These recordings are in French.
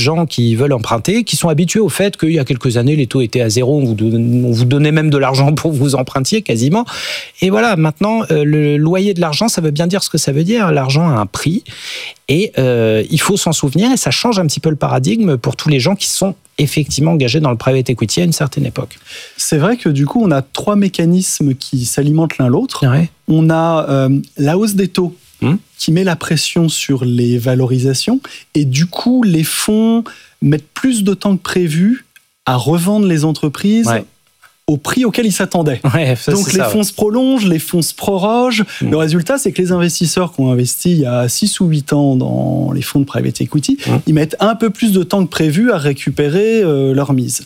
gens qui veulent emprunter, qui sont habitués au fait qu'il y a quelques années, les taux étaient à zéro, on vous donnait même de l'argent pour que vous empruntiez quasiment. Et voilà, maintenant, le loyer de l'argent, ça veut bien dire ce que ça veut dire. L'argent a un prix et il faut s'en souvenir et ça change un petit peu le paradigme pour tous les gens qui sont effectivement engagés dans le private equity à une certaine époque. C'est vrai que du coup, on a 3 mécanismes qui s'alimentent l'un l'autre. Ouais. On a la hausse des taux qui met la pression sur les valorisations et du coup, les fonds mettent plus de temps que prévu à revendre les entreprises au prix auquel ils s'attendaient. Donc les fonds se prolongent, les fonds se prorogent. Le résultat, c'est que les investisseurs qui ont investi il y a 6 ou 8 ans dans les fonds de private equity, ils mettent un peu plus de temps que prévu à récupérer leur mise.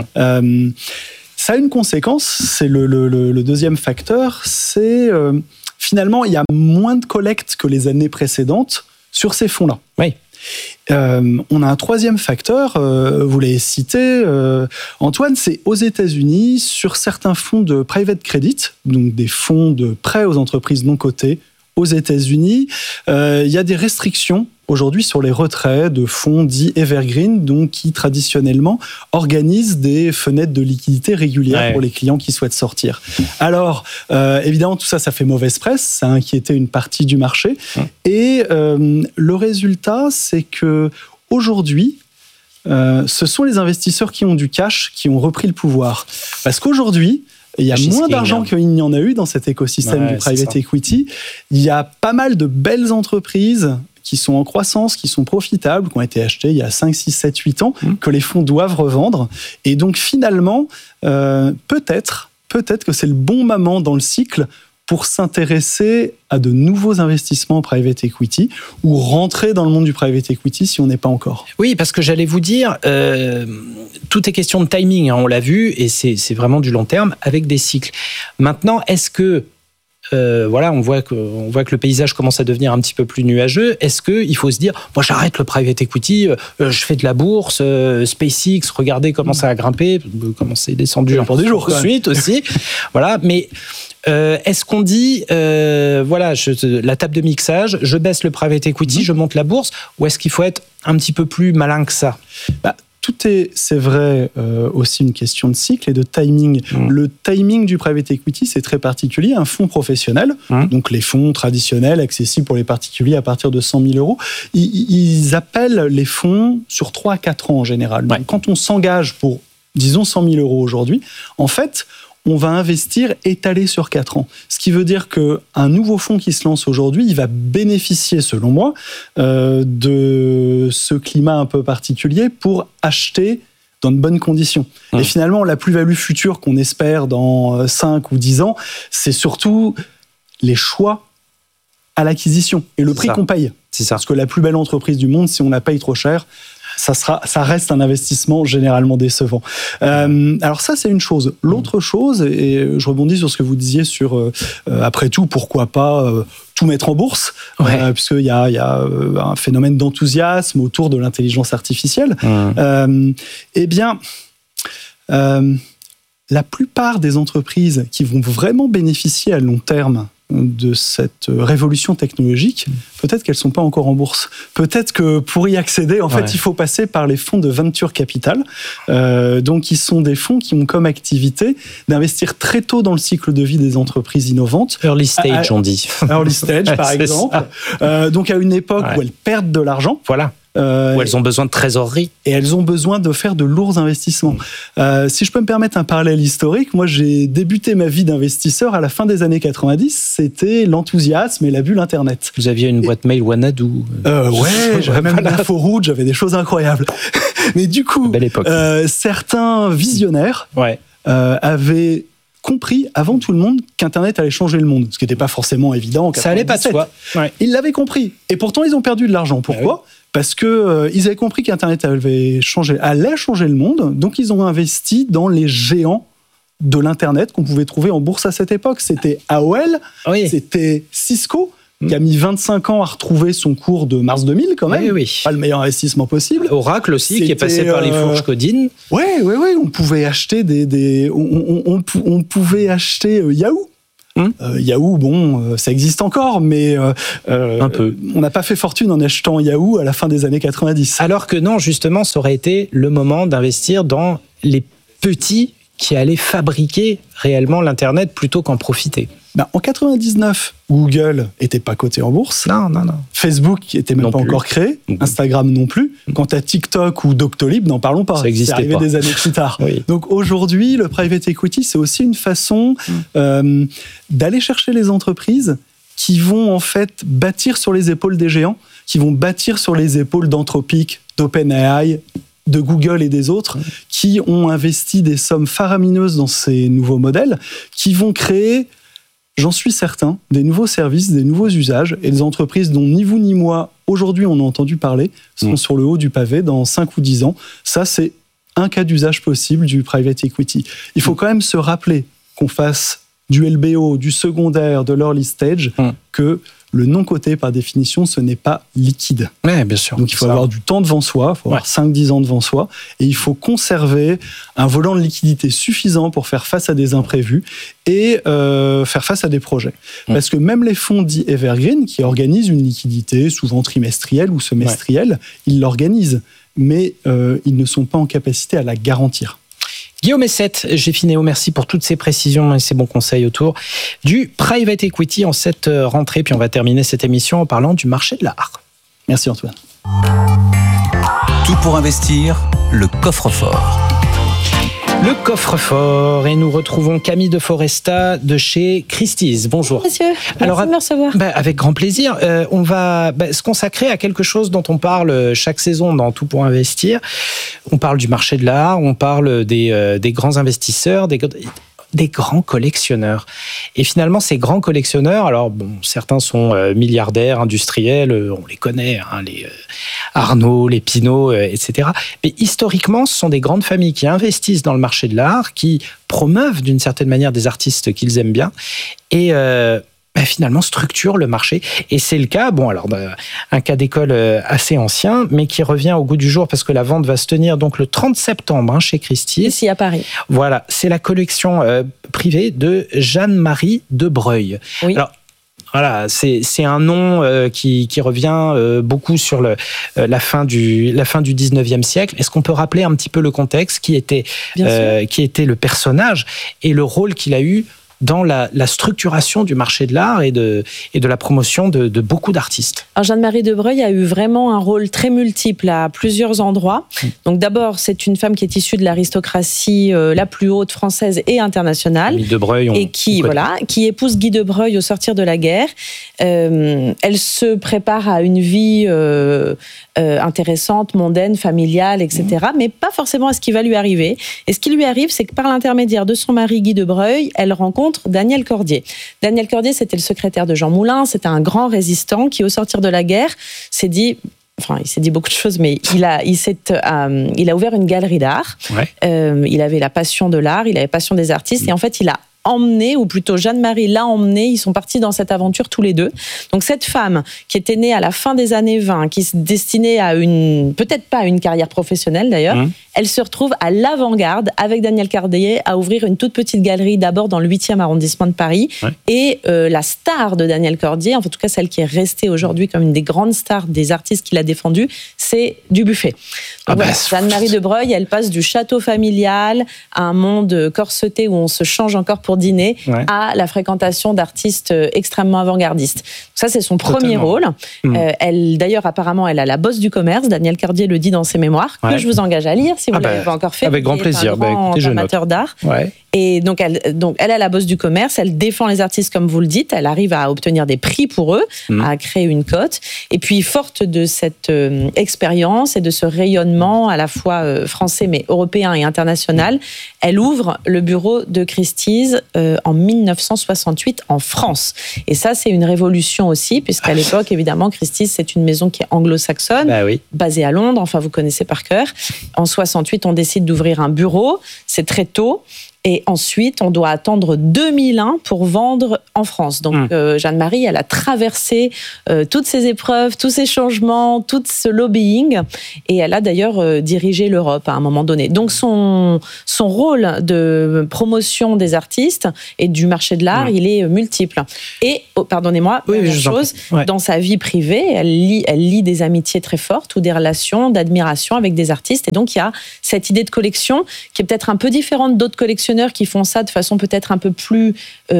Ça a une conséquence, c'est le deuxième facteur, c'est finalement, il y a moins de collecte que les années précédentes sur ces fonds-là. Oui. On a un troisième facteur, vous l'avez cité, Antoine, c'est aux États-Unis, sur certains fonds de private credit, donc des fonds de prêts aux entreprises non cotées, aux États-Unis, il y a des restrictions aujourd'hui sur les retraits de fonds dits evergreen, donc qui traditionnellement organisent des fenêtres de liquidité régulières pour les clients qui souhaitent sortir. Alors, évidemment, tout ça, ça fait mauvaise presse, ça a inquiété une partie du marché. Et le résultat, c'est que aujourd'hui, ce sont les investisseurs qui ont du cash qui ont repris le pouvoir. Parce qu'aujourd'hui, il y a moins d'argent qu'il n'y en a eu dans cet écosystème du private equity. Il y a pas mal de belles entreprises qui sont en croissance, qui sont profitables, qui ont été achetées il y a 5, 6, 7, 8 ans, que les fonds doivent revendre. Et donc finalement, peut-être que c'est le bon moment dans le cycle pour s'intéresser à de nouveaux investissements en private equity ou rentrer dans le monde du private equity si on n'est pas encore. Oui, parce que j'allais vous dire, tout est question de timing, on l'a vu, et c'est vraiment du long terme avec des cycles. Maintenant, est-ce que on voit que le paysage commence à devenir un petit peu plus nuageux. Est-ce qu'il faut se dire, moi j'arrête le private equity, je fais de la bourse, SpaceX, regardez comment ça a grimpé, comment c'est descendu pour des jours ensuite aussi. Voilà, mais est-ce qu'on dit, la table de mixage, je baisse le private equity, je monte la bourse, ou est-ce qu'il faut être un petit peu plus malin que ça ? C'est vrai, aussi une question de cycle et de timing. Le timing du private equity, c'est très particulier. Un fonds professionnel, donc les fonds traditionnels, accessibles pour les particuliers à partir de 100 000 euros, ils appellent les fonds sur 3 à 4 ans en général. Donc, quand on s'engage pour, disons, 100 000 euros aujourd'hui, en fait, on va investir étalé sur 4 ans. Ce qui veut dire qu'un nouveau fonds qui se lance aujourd'hui, il va bénéficier, selon moi, de ce climat un peu particulier pour acheter dans de bonnes conditions. Et finalement, la plus-value future qu'on espère dans 5 ou 10 ans, c'est surtout les choix à l'acquisition et le prix qu'on paye. C'est ça. Parce que la plus belle entreprise du monde, si on la paye trop cher, ça reste un investissement généralement décevant. Alors ça, c'est une chose. L'autre chose, et je rebondis sur ce que vous disiez sur, après tout, pourquoi pas tout mettre en bourse, puisqu'il y a un phénomène d'enthousiasme autour de l'intelligence artificielle. Eh bien, la plupart des entreprises qui vont vraiment bénéficier à long terme de cette révolution technologique, peut-être qu'elles ne sont pas encore en bourse. Peut-être que pour y accéder, en fait, il faut passer par les fonds de venture capital. Donc, ils sont des fonds qui ont comme activité d'investir très tôt dans le cycle de vie des entreprises innovantes. Early stage, on dit. Early stage, par exemple. Donc, à une époque où elles perdent de l'argent. Voilà. Où elles ont besoin de trésorerie. Et elles ont besoin de faire de lourds investissements. Si je peux me permettre un parallèle historique, moi j'ai débuté ma vie d'investisseur à la fin des années 90, c'était l'enthousiasme et la bulle Internet. Vous aviez une boîte mail Wanadu j'avais même l'InfoRoute, j'avais des choses incroyables. Mais du coup, certains visionnaires avaient compris avant tout le monde qu'Internet allait changer le monde, ce qui n'était pas forcément évident en 97. Ça allait pas de soi. Ils l'avaient compris. Et pourtant, ils ont perdu de l'argent. Pourquoi ? Parce que ils avaient compris qu'Internet allait changer le monde, donc ils ont investi dans les géants de l'Internet qu'on pouvait trouver en bourse à cette époque. C'était AOL, c'était Cisco, qui a mis 25 ans à retrouver son cours de mars 2000 quand même. Pas le meilleur investissement possible. Oracle aussi, qui est passé par les fourches codines. On pouvait acheter on pouvait acheter Yahoo Yahoo, bon, ça existe encore, mais un peu. On n'a pas fait fortune en achetant Yahoo à la fin des années 90. Alors que non, justement, ça aurait été le moment d'investir dans les petits qui allaient fabriquer réellement l'Internet plutôt qu'en profiter. En 99, Google n'était pas coté en bourse. Non. Facebook n'était même pas encore créé. Instagram non plus. Quant à TikTok ou Doctolib, n'en parlons pas. Ça existait c'est arrivé des années plus tard. Oui. Donc aujourd'hui, le private equity, c'est aussi une façon d'aller chercher les entreprises qui vont en fait bâtir sur les épaules des géants, qui vont bâtir sur les épaules d'Anthropic, d'OpenAI, de Google et des autres, qui ont investi des sommes faramineuses dans ces nouveaux modèles, qui vont créer, j'en suis certain, des nouveaux services, des nouveaux usages, et des entreprises dont ni vous ni moi, aujourd'hui, on a entendu parler, seront sur le haut du pavé dans 5 ou 10 ans. Ça, c'est un cas d'usage possible du private equity. Il faut quand même se rappeler qu'on fasse du LBO, du secondaire, de l'early stage, que le non-coté, par définition, ce n'est pas liquide. Oui, bien sûr. Donc, il faut avoir du temps devant soi, il faut avoir 5-10 ans devant soi, et il faut conserver un volant de liquidité suffisant pour faire face à des imprévus et faire face à des projets. Parce que même les fonds dits evergreen, qui organisent une liquidité, souvent trimestrielle ou semestrielle, ils l'organisent, mais ils ne sont pas en capacité à la garantir. Guillaume Essette, Gfinéo, merci pour toutes ces précisions et ces bons conseils autour du private equity en cette rentrée. Puis on va terminer cette émission en parlant du marché de l'art. Merci Antoine. Tout pour investir, le coffre-fort. Le coffre-fort, et nous retrouvons Camille de Foresta de chez Christie's. Bonjour. Monsieur, merci de me recevoir. Avec grand plaisir. On va se consacrer à quelque chose dont on parle chaque saison dans Tout pour investir. On parle du marché de l'art, on parle des grands investisseurs, des grands collectionneurs. Et finalement, ces grands collectionneurs, alors certains sont milliardaires, industriels, on les connaît, les Arnaud, les Pinault, etc. Mais historiquement, ce sont des grandes familles qui investissent dans le marché de l'art, qui promeuvent d'une certaine manière des artistes qu'ils aiment bien, et finalement structurent le marché. Et c'est le cas, un cas d'école assez ancien, mais qui revient au goût du jour parce que la vente va se tenir donc le 30 septembre chez Christie's. Ici à Paris. Voilà, c'est la collection privée de Jeanne-Marie de Breuil. Oui. Alors, voilà, c'est un nom qui revient beaucoup sur la fin du 19e siècle. Est-ce qu'on peut rappeler un petit peu le contexte, qui était le personnage et le rôle qu'il a eu dans la structuration du marché de l'art et de la promotion de beaucoup d'artistes? Alors Jeanne-Marie de Breuil a eu vraiment un rôle très multiple à plusieurs endroits. Donc d'abord, c'est une femme qui est issue de l'aristocratie la plus haute française et internationale. Camille de Breuil, et qui épouse Guy de Breuil au sortir de la guerre. Elle se prépare à une vie intéressante, mondaine, familiale, etc. Mais pas forcément à ce qui va lui arriver. Et ce qui lui arrive, c'est que par l'intermédiaire de son mari Guy de Breuil, elle rencontre Daniel Cordier. Daniel Cordier, c'était le secrétaire de Jean Moulin, c'était un grand résistant qui, au sortir de la guerre, s'est dit... Enfin, il s'est dit beaucoup de choses, mais il a ouvert une galerie d'art. Il avait la passion de l'art, il avait la passion des artistes, et en fait, il a emmené, ou plutôt Jeanne-Marie l'a emmené, ils sont partis dans cette aventure tous les deux. Donc cette femme qui était née à la fin des années 20, qui se destinait à peut-être pas à une carrière professionnelle d'ailleurs, elle se retrouve à l'avant-garde avec Daniel Cordier à ouvrir une toute petite galerie d'abord dans le 8e arrondissement de Paris. Et la star de Daniel Cordier, en tout cas celle qui est restée aujourd'hui comme une des grandes stars des artistes qu'il a défendus, c'est Dubuffet. Jeanne-Marie de Breuil, elle passe du château familial à un monde corseté où on se change encore pour dîner, à la fréquentation d'artistes extrêmement avant-gardistes. Ça, c'est son premier rôle. Elle, d'ailleurs, apparemment, elle a la bosse du commerce. Daniel Cordier le dit dans ses mémoires, que je vous engage à lire si vous ne l'avez pas encore fait. Avec grand plaisir. Un grand amateur d'art. Et donc, elle a la bosse du commerce, elle défend les artistes comme vous le dites, elle arrive à obtenir des prix pour eux, à créer une cote. Et puis, forte de cette expérience et de ce rayonnement à la fois français, mais européen et international, elle ouvre le bureau de Christie's en 1968 en France. Et ça, c'est une révolution aussi, puisqu'à l'époque, évidemment, Christie's, c'est une maison qui est anglo-saxonne, basée à Londres, enfin, vous connaissez par cœur. En 68, on décide d'ouvrir un bureau, c'est très tôt. Et ensuite, on doit attendre 2001 pour vendre en France. Donc, Jeanne-Marie, elle a traversé toutes ces épreuves, tous ces changements, tout ce lobbying. Et elle a d'ailleurs dirigé l'Europe à un moment donné. Donc, son rôle de promotion des artistes et du marché de l'art, il est multiple. Et, pardonnez-moi, dernière chose, dans sa vie privée, elle lie des amitiés très fortes ou des relations d'admiration avec des artistes. Et donc, il y a cette idée de collection qui est peut-être un peu différente d'autres collectionneurs qui font ça de façon peut-être un peu plus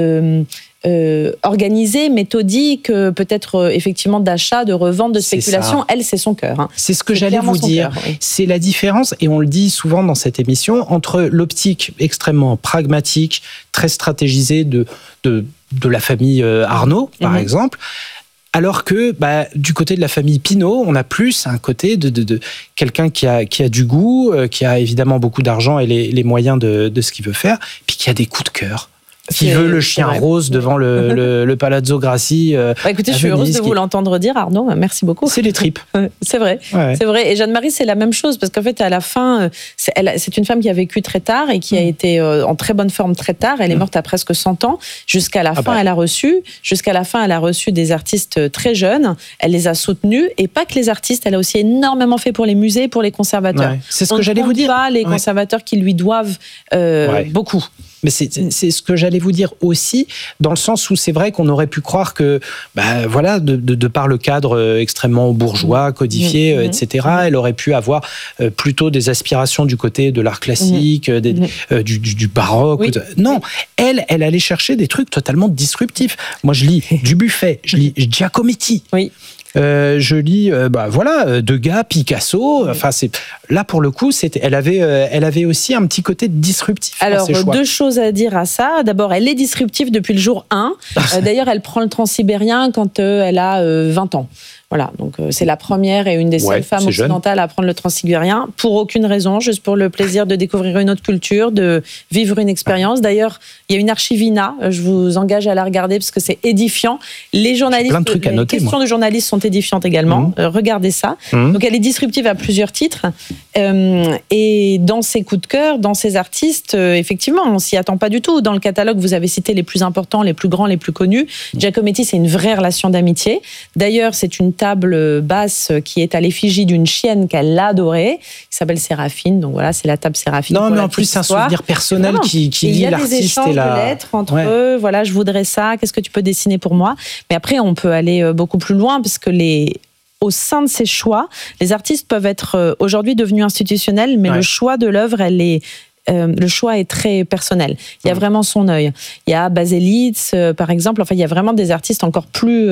organisée, méthodique, peut-être effectivement d'achat, de revente, de spéculation. Elle, c'est son cœur. C'est ce que j'allais vous dire. C'est la différence, et on le dit souvent dans cette émission, entre l'optique extrêmement pragmatique, très stratégisée de la famille Arnault, par exemple, alors que du côté de la famille Pinault, on a plus un côté de quelqu'un qui a du goût, qui a évidemment beaucoup d'argent et les moyens de ce qu'il veut faire, puis qui a des coups de cœur. Qui veut le chien rose devant le Palazzo Grassi. Écoutez, je suis heureuse de vous l'entendre dire, Arnaud. Merci beaucoup. C'est les tripes. C'est vrai. Ouais. C'est vrai. Et Jeanne-Marie, c'est la même chose, parce qu'en fait, à la fin, c'est une femme qui a vécu très tard et qui a été en très bonne forme très tard. Elle est morte à presque 100 ans. Jusqu'à la fin, elle a reçu des artistes très jeunes. Elle les a soutenus. Et pas que les artistes, elle a aussi énormément fait pour les musées, pour les conservateurs. Ouais. C'est ce que j'allais vous dire. Pas les conservateurs qui lui doivent beaucoup. Mais c'est ce que j'allais vous dire aussi, dans le sens où c'est vrai qu'on aurait pu croire que, de par le cadre extrêmement bourgeois, codifié, etc., elle aurait pu avoir plutôt des aspirations du côté de l'art classique, du baroque. Oui. Non, elle allait chercher des trucs totalement disruptifs. Moi, je lis Dubuffet, je lis Giacometti. Oui. Je lis Degas, Picasso. Enfin, là pour le coup, elle avait aussi un petit côté disruptif. Alors, deux choses à dire à ça. D'abord, elle est disruptive depuis le jour 1. D'ailleurs, elle prend le transsibérien quand elle a 20 ans. Voilà, donc c'est la première et une des seules femmes occidentales à prendre le transsibérien, pour aucune raison, juste pour le plaisir de découvrir une autre culture, de vivre une expérience. D'ailleurs, il y a une archivina, je vous engage à la regarder parce que c'est édifiant. Les journalistes, les questions de journalistes sont édifiantes également. Regardez ça. Donc elle est disruptive à plusieurs titres. Et dans ses coups de cœur, dans ses artistes, effectivement, on s'y attend pas du tout. Dans le catalogue, vous avez cité les plus importants, les plus grands, les plus connus. Giacometti, c'est une vraie relation d'amitié. D'ailleurs, c'est une table basse qui est à l'effigie d'une chienne qu'elle adorait, qui s'appelle Séraphine. Donc voilà, c'est la table Séraphine. Non, mais en plus, c'est un souvenir personnel qui lie l'artiste et la... Il y a des échanges de lettres entre eux. Voilà, je voudrais ça. Qu'est-ce que tu peux dessiner pour moi? Mais après, on peut aller beaucoup plus loin, parce que au sein de ces choix, les artistes peuvent être aujourd'hui devenus institutionnels, mais le choix de l'œuvre, le choix est très personnel. Il y a vraiment son œil. Il y a Baselitz, par exemple. Enfin, il y a vraiment des artistes encore plus.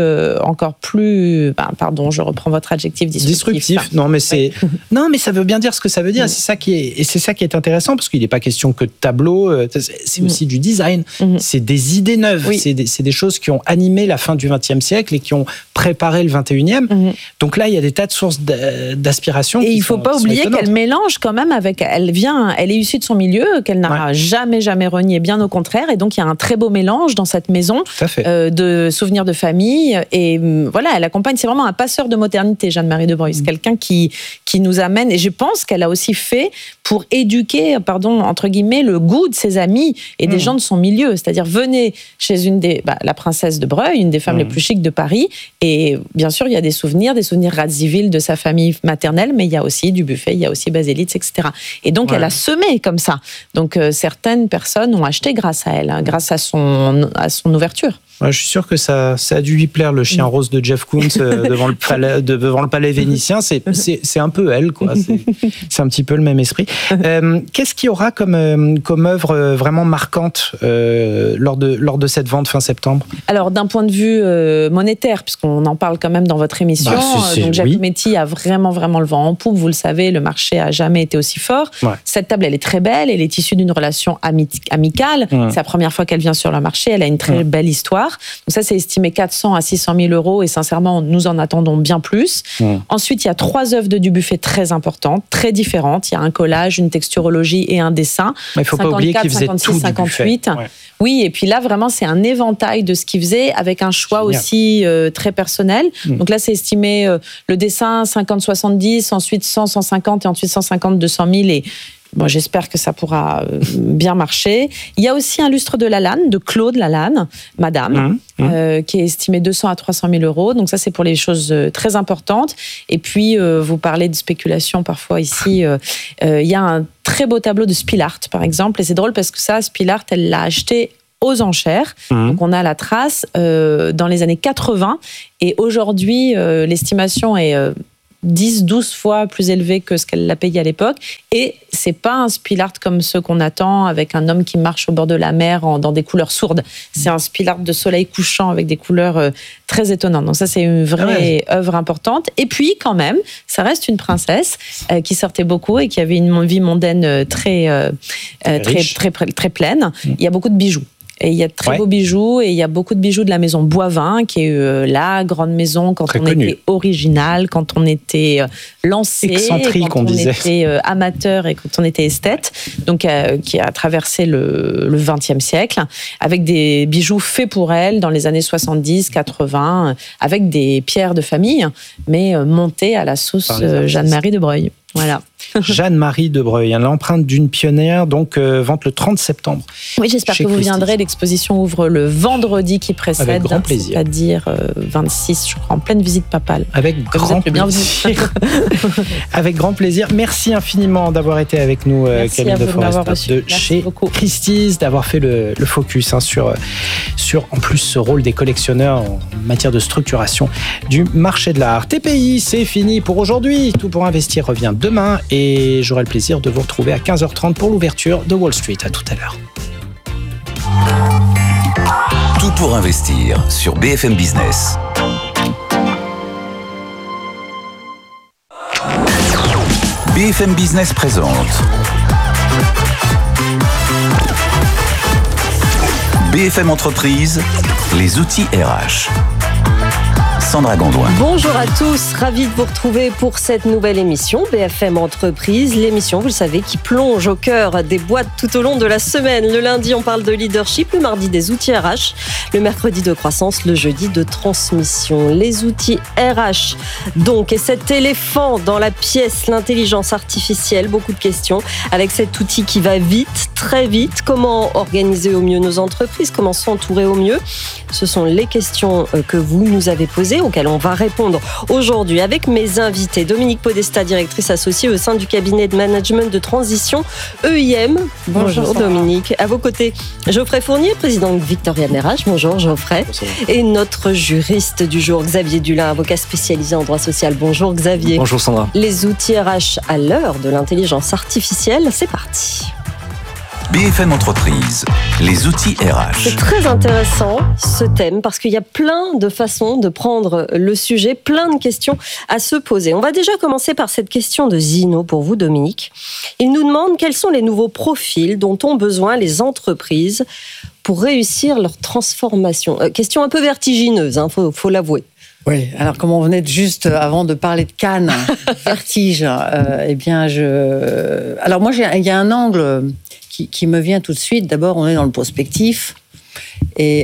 Pardon, je reprends votre adjectif disruptif. Non, mais non, mais ça veut bien dire ce que ça veut dire. C'est ça qui est intéressant, parce qu'il n'est pas question que de tableau. C'est aussi du design. C'est des idées neuves. Oui. C'est des choses qui ont animé la fin du XXe siècle et qui ont préparé le XXIe. Donc là, il y a des tas de sources d'aspiration. Et il ne faut pas oublier qu'elle mélange quand même avec. Elle est issue de son milieu, qu'elle n'a jamais renié, bien au contraire. Et donc, il y a un très beau mélange dans cette maison de souvenirs de famille. Et voilà, elle accompagne, c'est vraiment un passeur de modernité, Jeanne-Marie de Broglie. Quelqu'un qui nous amène, et je pense qu'elle a aussi fait pour éduquer, entre guillemets, le goût de ses amis et des gens de son milieu. C'est-à-dire, venez chez la princesse de Breuil, une des femmes les plus chics de Paris, et bien sûr, il y a des souvenirs Radziwiłł de sa famille maternelle, mais il y a aussi Dubuffet, il y a aussi Baselitz, etc. Et donc, elle a semé comme ça. Donc, certaines personnes ont acheté grâce à elle, grâce à son ouverture. Ouais, je suis sûr que ça a dû lui plaire, le chien rose de Jeff Koons devant le palais vénitien. C'est un peu elle, quoi. C'est un petit peu le même esprit. Qu'est-ce qu'il y aura comme œuvre vraiment marquante lors de cette vente fin septembre? Alors, d'un point de vue monétaire, puisqu'on en parle quand même dans votre émission, donc Giacometti a vraiment le vent en poupe. Vous le savez, le marché a jamais été aussi fort. Ouais. Cette table, elle est très belle. Elle est issue d'une relation amicale. C'est la première fois qu'elle vient sur le marché. Elle a une très belle histoire. Donc ça, c'est estimé 400 à 600 000 euros, et sincèrement, nous en attendons bien plus. Ensuite, il y a 3 œuvres de Dubuffet très importantes, très différentes. Il y a un collage, une texturologie et un dessin. Mais il ne faut pas oublier qu'il faisait 56, tout 58. Ouais. Oui, et puis là, vraiment, c'est un éventail de ce qu'il faisait, avec un choix aussi très personnel. Donc là, c'est estimé le dessin 50-70, ensuite 100-150, et ensuite 150-200 000. Et Bon, j'espère que ça pourra bien marcher. Il y a aussi un lustre de Lalanne, de Claude Lalanne, madame, qui est estimé 200 à 300 000 euros. Donc ça, c'est pour les choses très importantes. Et puis, vous parlez de spéculation parfois ici. Il y a un très beau tableau de Spilart, par exemple. Et c'est drôle parce que ça, Spilart, elle l'a acheté aux enchères. Donc on a la trace dans les années 80. Et aujourd'hui, l'estimation est 10-12 fois plus élevé que ce qu'elle l'a payé à l'époque. Et c'est pas un Spilart comme ceux qu'on attend, avec un homme qui marche au bord de la mer dans des couleurs sourdes. C'est un Spilart de soleil couchant avec des couleurs très étonnantes. Donc ça, c'est une vraie œuvre importante. Et puis, quand même, ça reste une princesse qui sortait beaucoup et qui avait une vie mondaine très pleine. Il y a beaucoup de bijoux. Et il y a de très beaux bijoux, et il y a beaucoup de bijoux de la maison Boivin, qui est la grande maison quand on était original, quand on était lancé, excentrique, quand on était amateur et quand on était esthète, donc qui a traversé le XXe siècle, avec des bijoux faits pour elle dans les années 70, 80, avec des pierres de famille, mais montées à la sauce Jeanne-Marie de Breuil. Voilà. Jeanne-Marie de Breuil, l'empreinte d'une pionnière, donc vente le 30 septembre. Oui, j'espère que vous viendrez. L'exposition ouvre le vendredi qui précède, avec grand plaisir. C'est-à-dire 26, je crois, en pleine visite papale. Avec grand plaisir. Avec grand plaisir. Merci infiniment d'avoir été avec nous, Camille de Forest, de chez Christie's, d'avoir fait le focus sur en plus ce rôle des collectionneurs en matière de structuration du marché de l'art. TPI, c'est fini pour aujourd'hui. Tout pour investir revient demain et j'aurai le plaisir de vous retrouver à 15h30 pour l'ouverture de Wall Street. À tout à l'heure. Tout pour investir sur BFM Business. BFM Business présente BFM Entreprise, les outils RH. Sandra Gondouin. Bonjour à tous, ravi de vous retrouver pour cette nouvelle émission BFM Entreprise, l'émission, vous le savez, qui plonge au cœur des boîtes tout au long de la semaine. Le lundi, on parle de leadership, le mardi des outils RH, le mercredi de croissance, le jeudi de transmission. Les outils RH, donc, et cet éléphant dans la pièce, l'intelligence artificielle, beaucoup de questions, avec cet outil qui va vite, très vite. Comment organiser au mieux nos entreprises, comment s'entourer au mieux? Ce sont les questions que vous nous avez posées, auxquelles on va répondre aujourd'hui avec mes invités. Dominique Podesta, directrice associée au sein du cabinet de management de transition EIM. Bonjour Dominique. À vos côtés, Geoffrey Fournier, président de Victorian RH. Bonjour Geoffrey. Bonjour. Et notre juriste du jour, Xavier Dulin, avocat spécialisé en droit social. Bonjour Xavier. Bonjour Sandra. Les outils RH à l'heure de l'intelligence artificielle, c'est parti. BFM Entreprise, les outils RH. C'est très intéressant ce thème parce qu'il y a plein de façons de prendre le sujet, plein de questions à se poser. On va déjà commencer par cette question de Zino pour vous, Dominique. Il nous demande quels sont les nouveaux profils dont ont besoin les entreprises pour réussir leur transformation. Question un peu vertigineuse, faut l'avouer. Oui, alors comme on venait juste avant de parler de Cannes, vertige, eh bien alors moi il y a un angle qui me vient tout de suite. D'abord, on est dans le prospectif et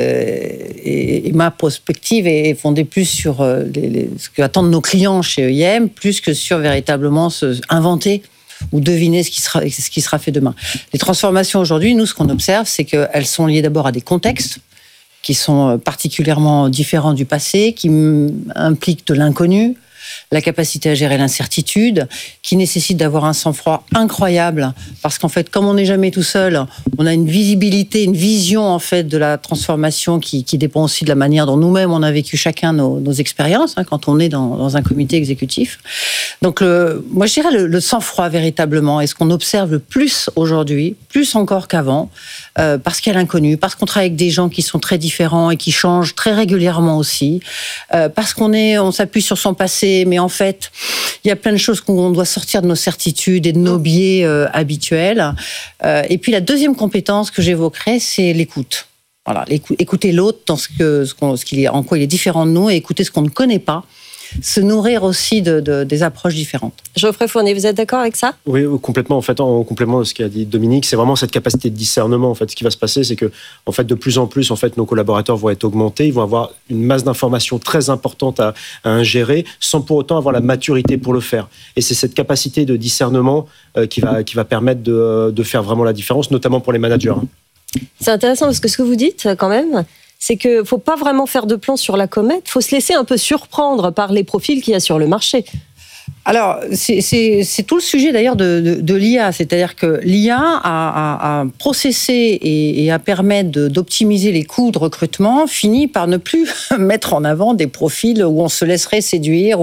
ma prospective est fondée plus sur ce qu'attendent nos clients chez EIM, plus que sur véritablement inventer ou deviner ce qui sera fait demain. Les transformations aujourd'hui, nous, ce qu'on observe, c'est qu'elles sont liées d'abord à des contextes qui sont particulièrement différents du passé, qui impliquent de l'inconnu, la capacité à gérer l'incertitude, qui nécessite d'avoir un sang-froid incroyable, parce qu'en fait, comme on n'est jamais tout seul, on a une visibilité, une vision en fait de la transformation qui dépend aussi de la manière dont nous-mêmes on a vécu chacun nos expériences, quand on est dans un comité exécutif. Donc, moi je dirais le sang-froid véritablement, est ce qu'on observe le plus aujourd'hui, plus encore qu'avant, parce qu'il y a l'inconnu, parce qu'on travaille avec des gens qui sont très différents et qui changent très régulièrement aussi, parce on s'appuie sur son passé, mais en fait, il y a plein de choses qu'on doit sortir de nos certitudes et de nos biais habituels. Et puis la deuxième compétence que j'évoquerai, c'est l'écoute. Voilà, écouter l'autre dans en quoi il est différent de nous et écouter ce qu'on ne connaît pas. se nourrir aussi des approches différentes. Geoffrey Fournier, vous êtes d'accord avec ça ? Oui, complètement. En fait, en complément de ce qu'a dit Dominique, c'est vraiment cette capacité de discernement. En fait, ce qui va se passer, c'est que, en fait, de plus en plus, en fait, nos collaborateurs vont être augmentés. Ils vont avoir une masse d'informations très importante à ingérer, sans pour autant avoir la maturité pour le faire. Et c'est cette capacité de discernement qui va permettre de faire vraiment la différence, notamment pour les managers. C'est intéressant parce que ce que vous dites, quand même, c'est qu'il ne faut pas vraiment faire de plan sur la comète. Il faut se laisser un peu surprendre par les profils qu'il y a sur le marché. Alors, c'est tout le sujet d'ailleurs de l'IA, c'est-à-dire que l'IA a processé et a permis d'optimiser les coûts de recrutement, finit par ne plus mettre en avant des profils où on se laisserait séduire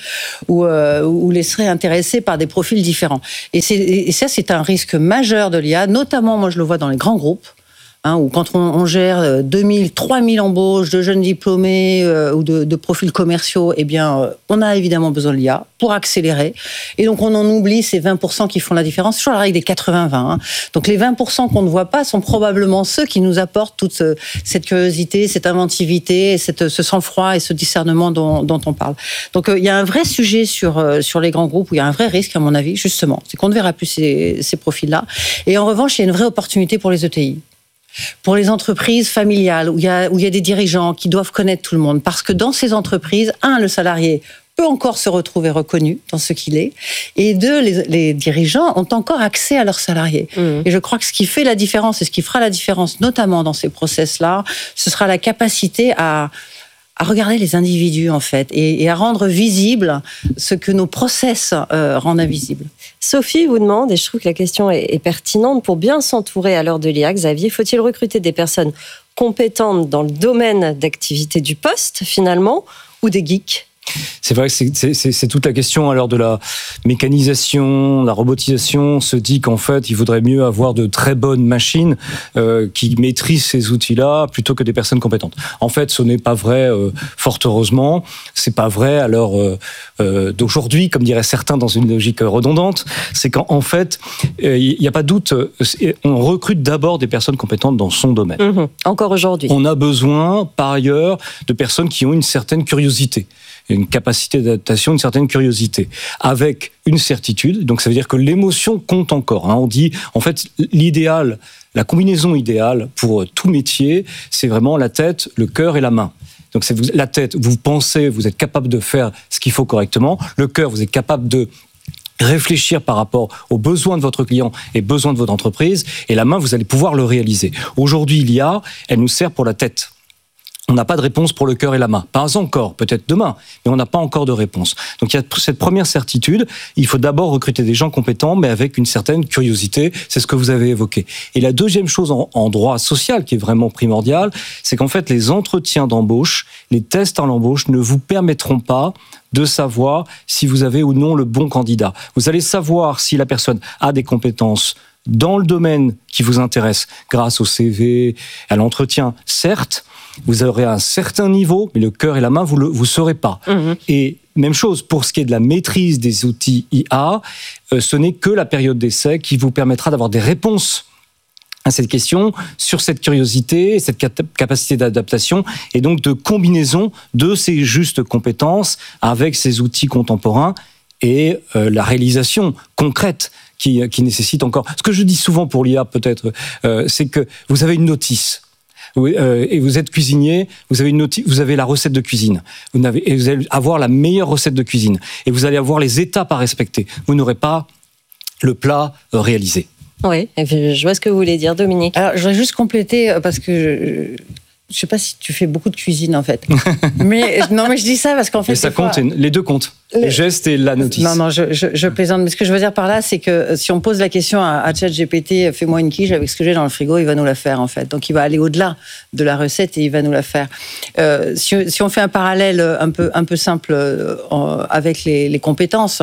ou laisserait intéresser par des profils différents. Et ça, c'est un risque majeur de l'IA, notamment, moi je le vois dans les grands groupes, où quand on gère 2000, 3000 embauches de jeunes diplômés ou de profils commerciaux, eh bien, on a évidemment besoin de l'IA pour accélérer. Et donc, on en oublie ces 20% qui font la différence. C'est toujours la règle des 80-20. Donc, les 20% qu'on ne voit pas sont probablement ceux qui nous apportent toute cette curiosité, cette inventivité, ce sang-froid et ce discernement dont on parle. Donc, il y a un vrai sujet sur les grands groupes où il y a un vrai risque, à mon avis, justement. C'est qu'on ne verra plus ces profils-là. Et en revanche, il y a une vraie opportunité pour les ETI. Pour les entreprises familiales, où il y a des dirigeants qui doivent connaître tout le monde. Parce que dans ces entreprises, le salarié peut encore se retrouver reconnu dans ce qu'il est, et deux, les dirigeants ont encore accès à leurs salariés. Et je crois que ce qui fait la différence, et ce qui fera la différence, notamment dans ces process-là, ce sera la capacité à regarder les individus, en fait, et à rendre visible ce que nos process rendent invisible. Sophie vous demande, et je trouve que la question est pertinente, pour bien s'entourer à l'heure de l'IA, Xavier, faut-il recruter des personnes compétentes dans le domaine d'activité du poste, finalement, ou des geeks ? C'est vrai que c'est toute la question à l'heure de la mécanisation, la robotisation. On se dit qu'en fait, il vaudrait mieux avoir de très bonnes machines qui maîtrisent ces outils-là plutôt que des personnes compétentes. En fait, ce n'est pas vrai, fort heureusement. C'est pas vrai à l'heure d'aujourd'hui, comme diraient certains dans une logique redondante. C'est qu'en fait, il n'y a pas de doute, on recrute d'abord des personnes compétentes dans son domaine. Encore aujourd'hui. On a besoin, par ailleurs, de personnes qui ont une certaine curiosité, une capacité d'adaptation, une certaine curiosité, avec une certitude. Donc ça veut dire que l'émotion compte encore. On dit, en fait, l'idéal, la combinaison idéale pour tout métier, c'est vraiment la tête, le cœur et la main. Donc c'est la tête, vous pensez, vous êtes capable de faire ce qu'il faut correctement. Le cœur, vous êtes capable de réfléchir par rapport aux besoins de votre client et besoins de votre entreprise. Et la main, vous allez pouvoir le réaliser. Aujourd'hui, l'IA, elle nous sert pour la tête. On n'a pas de réponse pour le cœur et la main. Pas encore, peut-être demain, mais on n'a pas encore de réponse. Donc il y a cette première certitude, il faut d'abord recruter des gens compétents, mais avec une certaine curiosité, c'est ce que vous avez évoqué. Et la deuxième chose en droit social qui est vraiment primordiale, c'est qu'en fait les entretiens d'embauche, les tests à l'embauche ne vous permettront pas de savoir si vous avez ou non le bon candidat. Vous allez savoir si la personne a des compétences dans le domaine qui vous intéresse, grâce au CV, à l'entretien, certes. Vous aurez un certain niveau, mais le cœur et la main, vous ne saurez pas. Et même chose, pour ce qui est de la maîtrise des outils IA, ce n'est que la période d'essai qui vous permettra d'avoir des réponses à cette question, sur cette curiosité, cette capacité d'adaptation, et donc de combinaison de ces justes compétences avec ces outils contemporains et la réalisation concrète qui nécessite encore. Ce que je dis souvent pour l'IA, peut-être, c'est que vous avez une notice. Et vous êtes cuisinier, vous avez la recette de cuisine. Et vous allez avoir la meilleure recette de cuisine. Et vous allez avoir les étapes à respecter. Vous n'aurez pas le plat réalisé. Oui, je vois ce que vous voulez dire, Dominique. Alors, je voudrais juste compléter, parce que je ne sais pas si tu fais beaucoup de cuisine, en fait. mais je dis ça parce qu'en fait... Mais ça compte, les deux comptent. Les gestes et la notice. Non, je plaisante. Mais ce que je veux dire par là, c'est que si on pose la question à ChatGPT, fais-moi une quiche avec ce que j'ai dans le frigo, il va nous la faire, en fait. Donc, il va aller au-delà de la recette et il va nous la faire. Si on fait un parallèle un peu simple avec les compétences,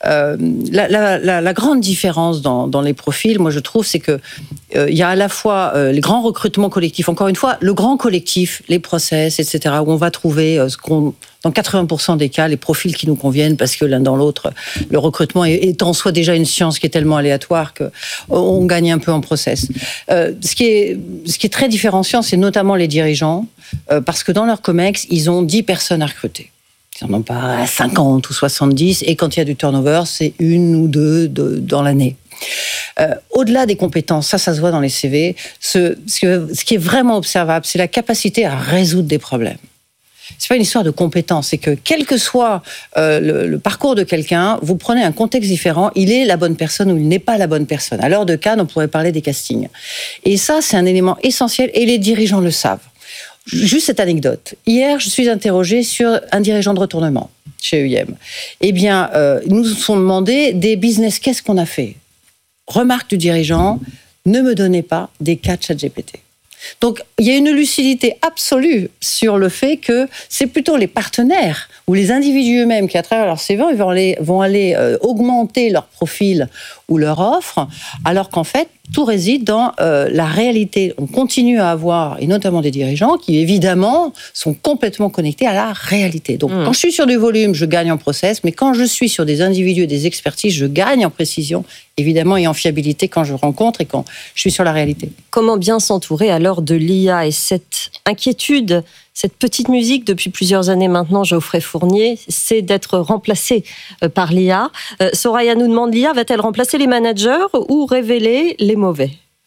la grande différence dans les profils, moi, je trouve, c'est que il y a à la fois les grands recrutements collectifs, encore une fois, le grand collectif, les process, etc., où on va trouver dans 80% des cas, les profils qui nous conviennent, parce que l'un dans l'autre, le recrutement est en soi déjà une science qui est tellement aléatoire qu'on gagne un peu en process. Ce qui est très différenciant, c'est notamment les dirigeants, parce que dans leur COMEX, ils ont 10 personnes à recruter. Ils n'en ont pas 50 ou 70. Et quand il y a du turnover, c'est 1 ou 2 dans l'année. Au-delà des compétences, ça se voit dans les CV, ce qui est vraiment observable, c'est la capacité à résoudre des problèmes. C'est pas une histoire de compétences, c'est que quel que soit le parcours de quelqu'un, vous prenez un contexte différent, il est la bonne personne ou il n'est pas la bonne personne. À l'heure de Cannes, on pourrait parler des castings. Et ça, c'est un élément essentiel et les dirigeants le savent. Juste cette anecdote. Hier, je suis interrogée sur un dirigeant de retournement chez EUM. Eh bien, ils nous sont demandé des business cases qu'on a fait. Remarque du dirigeant, ne me donnez pas des cas de ChatGPT. Donc, il y a une lucidité absolue sur le fait que c'est plutôt les partenaires ou les individus eux-mêmes qui, à travers leur CV, vont aller augmenter leur profil ou leur offre, alors qu'en fait, tout réside dans la réalité. On continue à avoir, et notamment des dirigeants, qui évidemment sont complètement connectés à la réalité. Donc, quand je suis sur du volume, je gagne en process, mais quand je suis sur des individus et des expertises, je gagne en précision, évidemment, et en fiabilité quand je rencontre et quand je suis sur la réalité. Comment bien s'entourer à l'heure de l'IA et cette inquiétude, cette petite musique depuis plusieurs années maintenant, Geoffrey Fournier, c'est d'être remplacé par l'IA. Soraya nous demande, l'IA va-t-elle remplacer les managers ou révéler les mauvais ?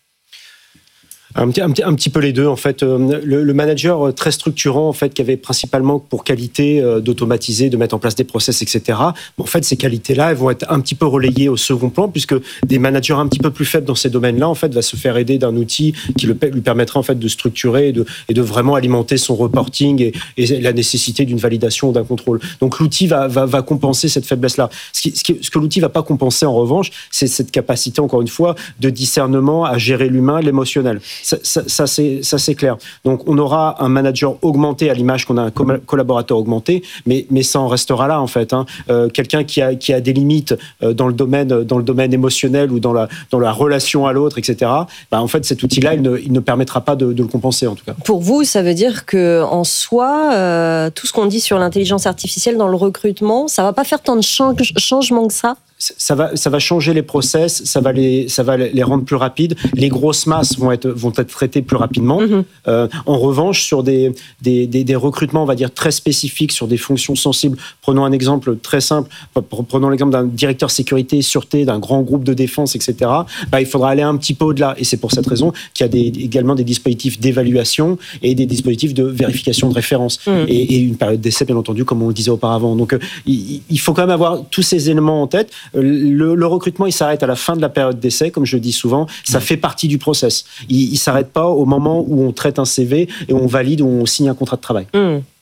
Un petit peu les deux, en fait. Le manager très structurant, en fait, qui avait principalement pour qualité d'automatiser, de mettre en place des process, etc. En fait, ces qualités-là, elles vont être un petit peu relayées au second plan, puisque des managers un petit peu plus faibles dans ces domaines-là, en fait, va se faire aider d'un outil qui lui permettra, en fait, de structurer et de vraiment alimenter son reporting et la nécessité d'une validation ou d'un contrôle. Donc, l'outil va compenser cette faiblesse-là. Ce que l'outil va pas compenser, en revanche, c'est cette capacité, encore une fois, de discernement à gérer l'humain, l'émotionnel. Ça c'est clair. Donc, on aura un manager augmenté à l'image qu'on a un collaborateur augmenté, mais ça en restera là, en fait. Quelqu'un qui a des limites dans le domaine émotionnel ou dans la relation à l'autre, etc. En fait, cet outil-là, il ne permettra pas de le compenser, en tout cas. Pour vous, ça veut dire que en soi, tout ce qu'on dit sur l'intelligence artificielle dans le recrutement, ça va pas faire tant de changements que ça ? Ça va changer les process, ça va les rendre plus rapides. Les grosses masses vont être traitées plus rapidement. En revanche, sur des recrutements, on va dire très spécifiques, sur des fonctions sensibles. Prenons un exemple très simple. Prenons l'exemple d'un directeur sécurité, sûreté, d'un grand groupe de défense, etc. Il faudra aller un petit peu au-delà. Et c'est pour cette raison qu'il y a également des dispositifs d'évaluation et des dispositifs de vérification de référence. Et une période d'essai, bien entendu, comme on le disait auparavant. Donc, il faut quand même avoir tous ces éléments en tête. Le recrutement, il s'arrête à la fin de la période d'essai, comme je le dis souvent. Ça fait partie du process. Il ne s'arrête pas au moment où on traite un CV et on valide ou on signe un contrat de travail. Dominique ?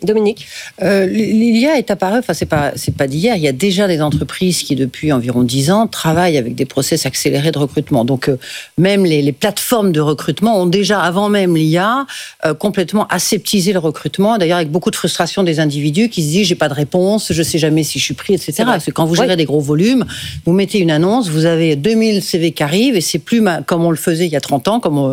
L'IA est apparue, c'est pas d'hier, il y a déjà des entreprises qui, depuis environ 10 ans, travaillent avec des process accélérés de recrutement. Donc, même les plateformes de recrutement ont déjà, avant même l'IA, complètement aseptisé le recrutement, d'ailleurs avec beaucoup de frustration des individus qui se disent « j'ai pas de réponse, je sais jamais si je suis pris, etc. » Parce que quand vous gérez des gros volumes, vous mettez une annonce, vous avez 2000 CV qui arrivent et c'est plus comme on le faisait il y a 30 ans, comme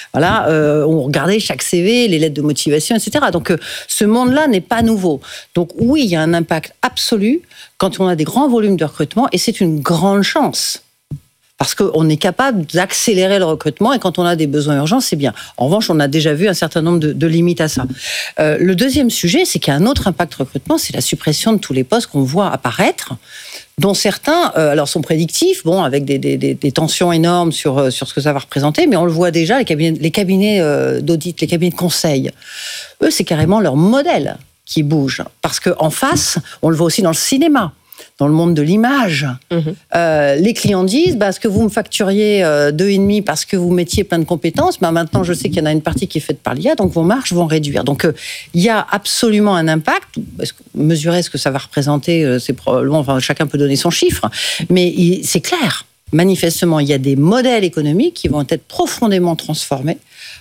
on regardait chaque CV, les lettres de motivation, etc. Donc, ce monde-là n'est pas nouveau. Donc oui, il y a un impact absolu quand on a des grands volumes de recrutement et c'est une grande chance. Parce qu'on est capable d'accélérer le recrutement et quand on a des besoins urgents, c'est bien. En revanche, on a déjà vu un certain nombre de limites à ça. Le deuxième sujet, c'est qu'il y a un autre impact recrutement, c'est la suppression de tous les postes qu'on voit apparaître, dont certains sont prédictifs, avec des tensions énormes sur ce que ça va représenter, mais on le voit déjà, les cabinets d'audit, les cabinets de conseil, eux, c'est carrément leur modèle qui bouge. Parce qu'en face, on le voit aussi dans le cinéma, dans le monde de l'image. Les clients disent, ce que vous me facturiez 2,5 parce que vous mettiez plein de compétences, maintenant je sais qu'il y en a une partie qui est faite par l'IA, donc vos marges vont réduire. Donc il y a absolument un impact. Mesurer ce que ça va représenter, c'est probablement, chacun peut donner son chiffre, mais c'est clair. Manifestement, il y a des modèles économiques qui vont être profondément transformés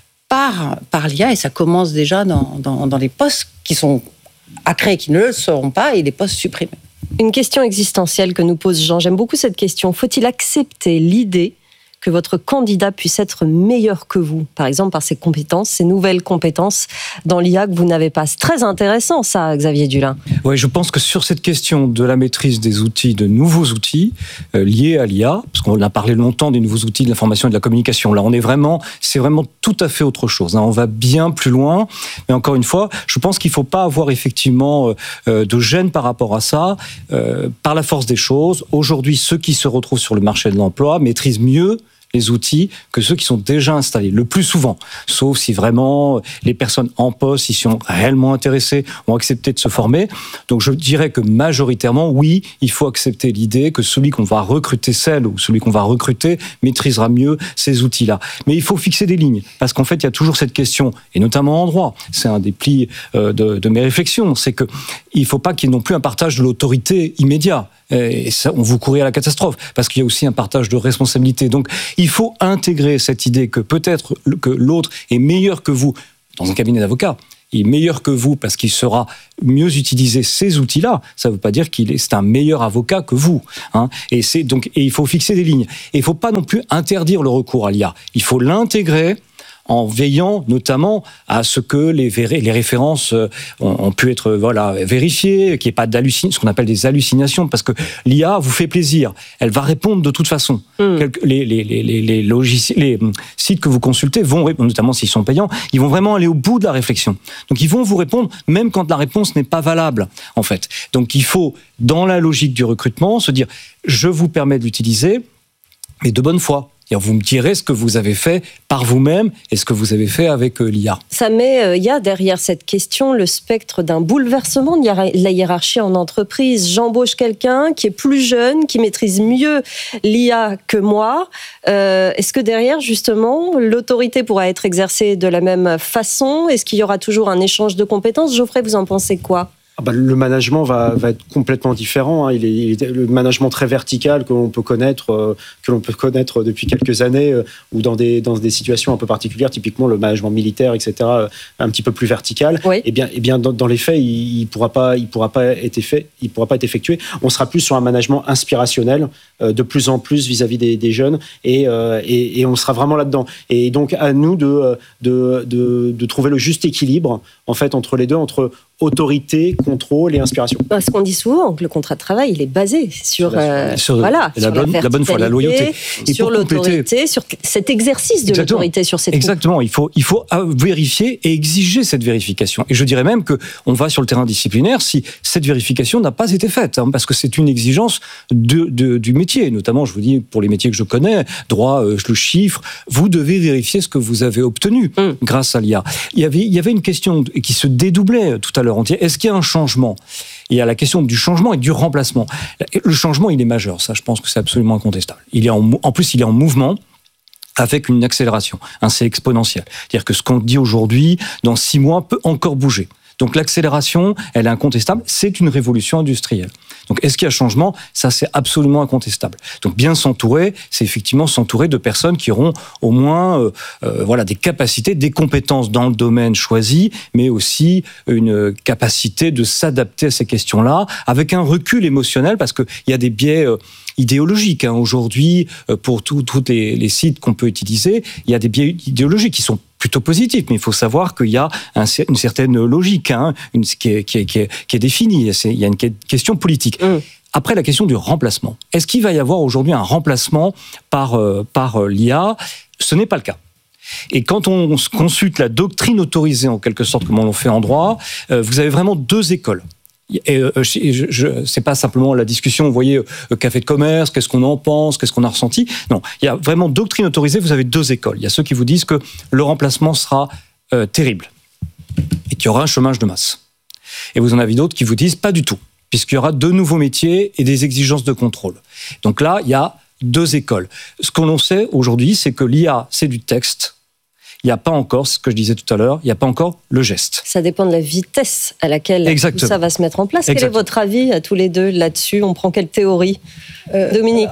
par l'IA, et ça commence déjà dans les postes qui sont à créer, qui ne le seront pas, et les postes supprimés. Une question existentielle que nous pose Jean. J'aime beaucoup cette question. Faut-il accepter l'idée que votre candidat puisse être meilleur que vous, par exemple par ses compétences, ses nouvelles compétences dans l'IA que vous n'avez pas? C'est très intéressant ça, Xavier Dulin. Oui, je pense que sur cette question de la maîtrise des outils, de nouveaux outils liés à l'IA, parce qu'on a parlé longtemps des nouveaux outils de l'information et de la communication, là c'est vraiment tout à fait autre chose. On va bien plus loin, mais encore une fois, je pense qu'il ne faut pas avoir effectivement de gêne par rapport à ça. Par la force des choses, aujourd'hui, ceux qui se retrouvent sur le marché de l'emploi maîtrisent mieux les outils que ceux qui sont déjà installés, le plus souvent, sauf si vraiment les personnes en poste, ils sont réellement intéressés, ont accepté de se former. Donc je dirais que majoritairement, oui, il faut accepter l'idée que celui qu'on va recruter, celle ou celui qu'on va recruter, maîtrisera mieux ces outils-là. Mais il faut fixer des lignes, parce qu'en fait, il y a toujours cette question, et notamment en droit, c'est un des plis de mes réflexions, c'est que il ne faut pas qu'il y ait non plus un partage de l'autorité immédiat. Et ça, on vous courir à la catastrophe, parce qu'il y a aussi un partage de responsabilité. Donc, il faut intégrer cette idée que peut-être que l'autre est meilleur que vous dans un cabinet d'avocats. Il est meilleur que vous parce qu'il saura mieux utiliser ces outils-là. Ça ne veut pas dire c'est un meilleur avocat que vous. Et il faut fixer des lignes. Et il ne faut pas non plus interdire le recours à l'IA. Il faut l'intégrer en veillant notamment à ce que les références ont pu être vérifiées, qu'il n'y ait pas ce qu'on appelle des hallucinations, parce que l'IA vous fait plaisir. Elle va répondre de toute façon. Les sites que vous consultez vont répondre, notamment s'ils sont payants, ils vont vraiment aller au bout de la réflexion. Donc ils vont vous répondre même quand la réponse n'est pas valable, en fait. Donc il faut, dans la logique du recrutement, se dire « je vous permets de l'utiliser, mais de bonne foi ». Vous me direz ce que vous avez fait par vous-même et ce que vous avez fait avec l'IA. Ça met, il y a derrière cette question le spectre d'un bouleversement de la hiérarchie en entreprise. J'embauche quelqu'un qui est plus jeune, qui maîtrise mieux l'IA que moi. Est-ce que derrière, justement, l'autorité pourra être exercée de la même façon? Est-ce qu'il y aura toujours un échange de compétences? Geoffrey, vous en pensez quoi? Le management va être complètement différent. Il est le management très vertical que l'on peut connaître depuis quelques années, ou dans des situations un peu particulières, typiquement le management militaire, etc., un petit peu plus vertical. Oui. Et bien, dans les faits, il pourra pas être effectué. On sera plus sur un management inspirationnel, de plus en plus vis-à-vis des jeunes, et on sera vraiment là-dedans. Et donc à nous de trouver le juste équilibre, en fait, entre les deux, entre autorité, contrôle et inspiration. Parce qu'on dit souvent que le contrat de travail, il est basé sur la bonne foi, la loyauté. Et sur l'autorité, sur cet exercice de l'autorité sur cette Exactement. Il faut vérifier et exiger cette vérification. Et je dirais même qu'on va sur le terrain disciplinaire si cette vérification n'a pas été faite, parce que c'est une exigence du métier. Notamment, je vous dis, pour les métiers que je connais, droit, le chiffre, vous devez vérifier ce que vous avez obtenu grâce à l'IA. Il y avait une question qui se dédoublait tout à l'heure. Est-ce qu'il y a un changement? Il y a la question du changement et du remplacement. Le changement, il est majeur. Ça, je pense que c'est absolument incontestable. En plus, il est en mouvement avec une accélération. C'est exponentiel. C'est-à-dire que ce qu'on dit aujourd'hui, dans 6 mois, peut encore bouger. Donc l'accélération, elle est incontestable. C'est une révolution industrielle. Donc est-ce qu'il y a changement? Ça, c'est absolument incontestable. Donc bien s'entourer, c'est effectivement s'entourer de personnes qui auront au moins des capacités, des compétences dans le domaine choisi, mais aussi une capacité de s'adapter à ces questions-là, avec un recul émotionnel, parce qu'il y a des biais idéologiques. Aujourd'hui, pour tous les sites qu'on peut utiliser, il y a des biais idéologiques qui sont plutôt positif, mais il faut savoir qu'il y a une certaine logique qui est définie. Il y a une question politique. Après, la question du remplacement. Est-ce qu'il va y avoir aujourd'hui un remplacement par l'IA? Ce n'est pas le cas. Et quand on consulte la doctrine autorisée, en quelque sorte, comme on l'a fait en droit, vous avez vraiment 2 écoles. Et c'est pas simplement la discussion, vous voyez, café de commerce, qu'est-ce qu'on en pense, qu'est-ce qu'on a ressenti. Non, il y a vraiment doctrine autorisée, vous avez 2 écoles. Il y a ceux qui vous disent que le remplacement sera terrible et qu'il y aura un chômage de masse. Et vous en avez d'autres qui vous disent pas du tout, puisqu'il y aura 2 nouveaux métiers et des exigences de contrôle. Donc là, il y a 2 écoles. Ce qu'on sait aujourd'hui, c'est que l'IA, c'est du texte. Il n'y a pas encore, ce que je disais tout à l'heure, il n'y a pas encore le geste. Ça dépend de la vitesse à laquelle tout ça va se mettre en place. Quel est votre avis à tous les deux là-dessus? On prend quelle théorie? Dominique?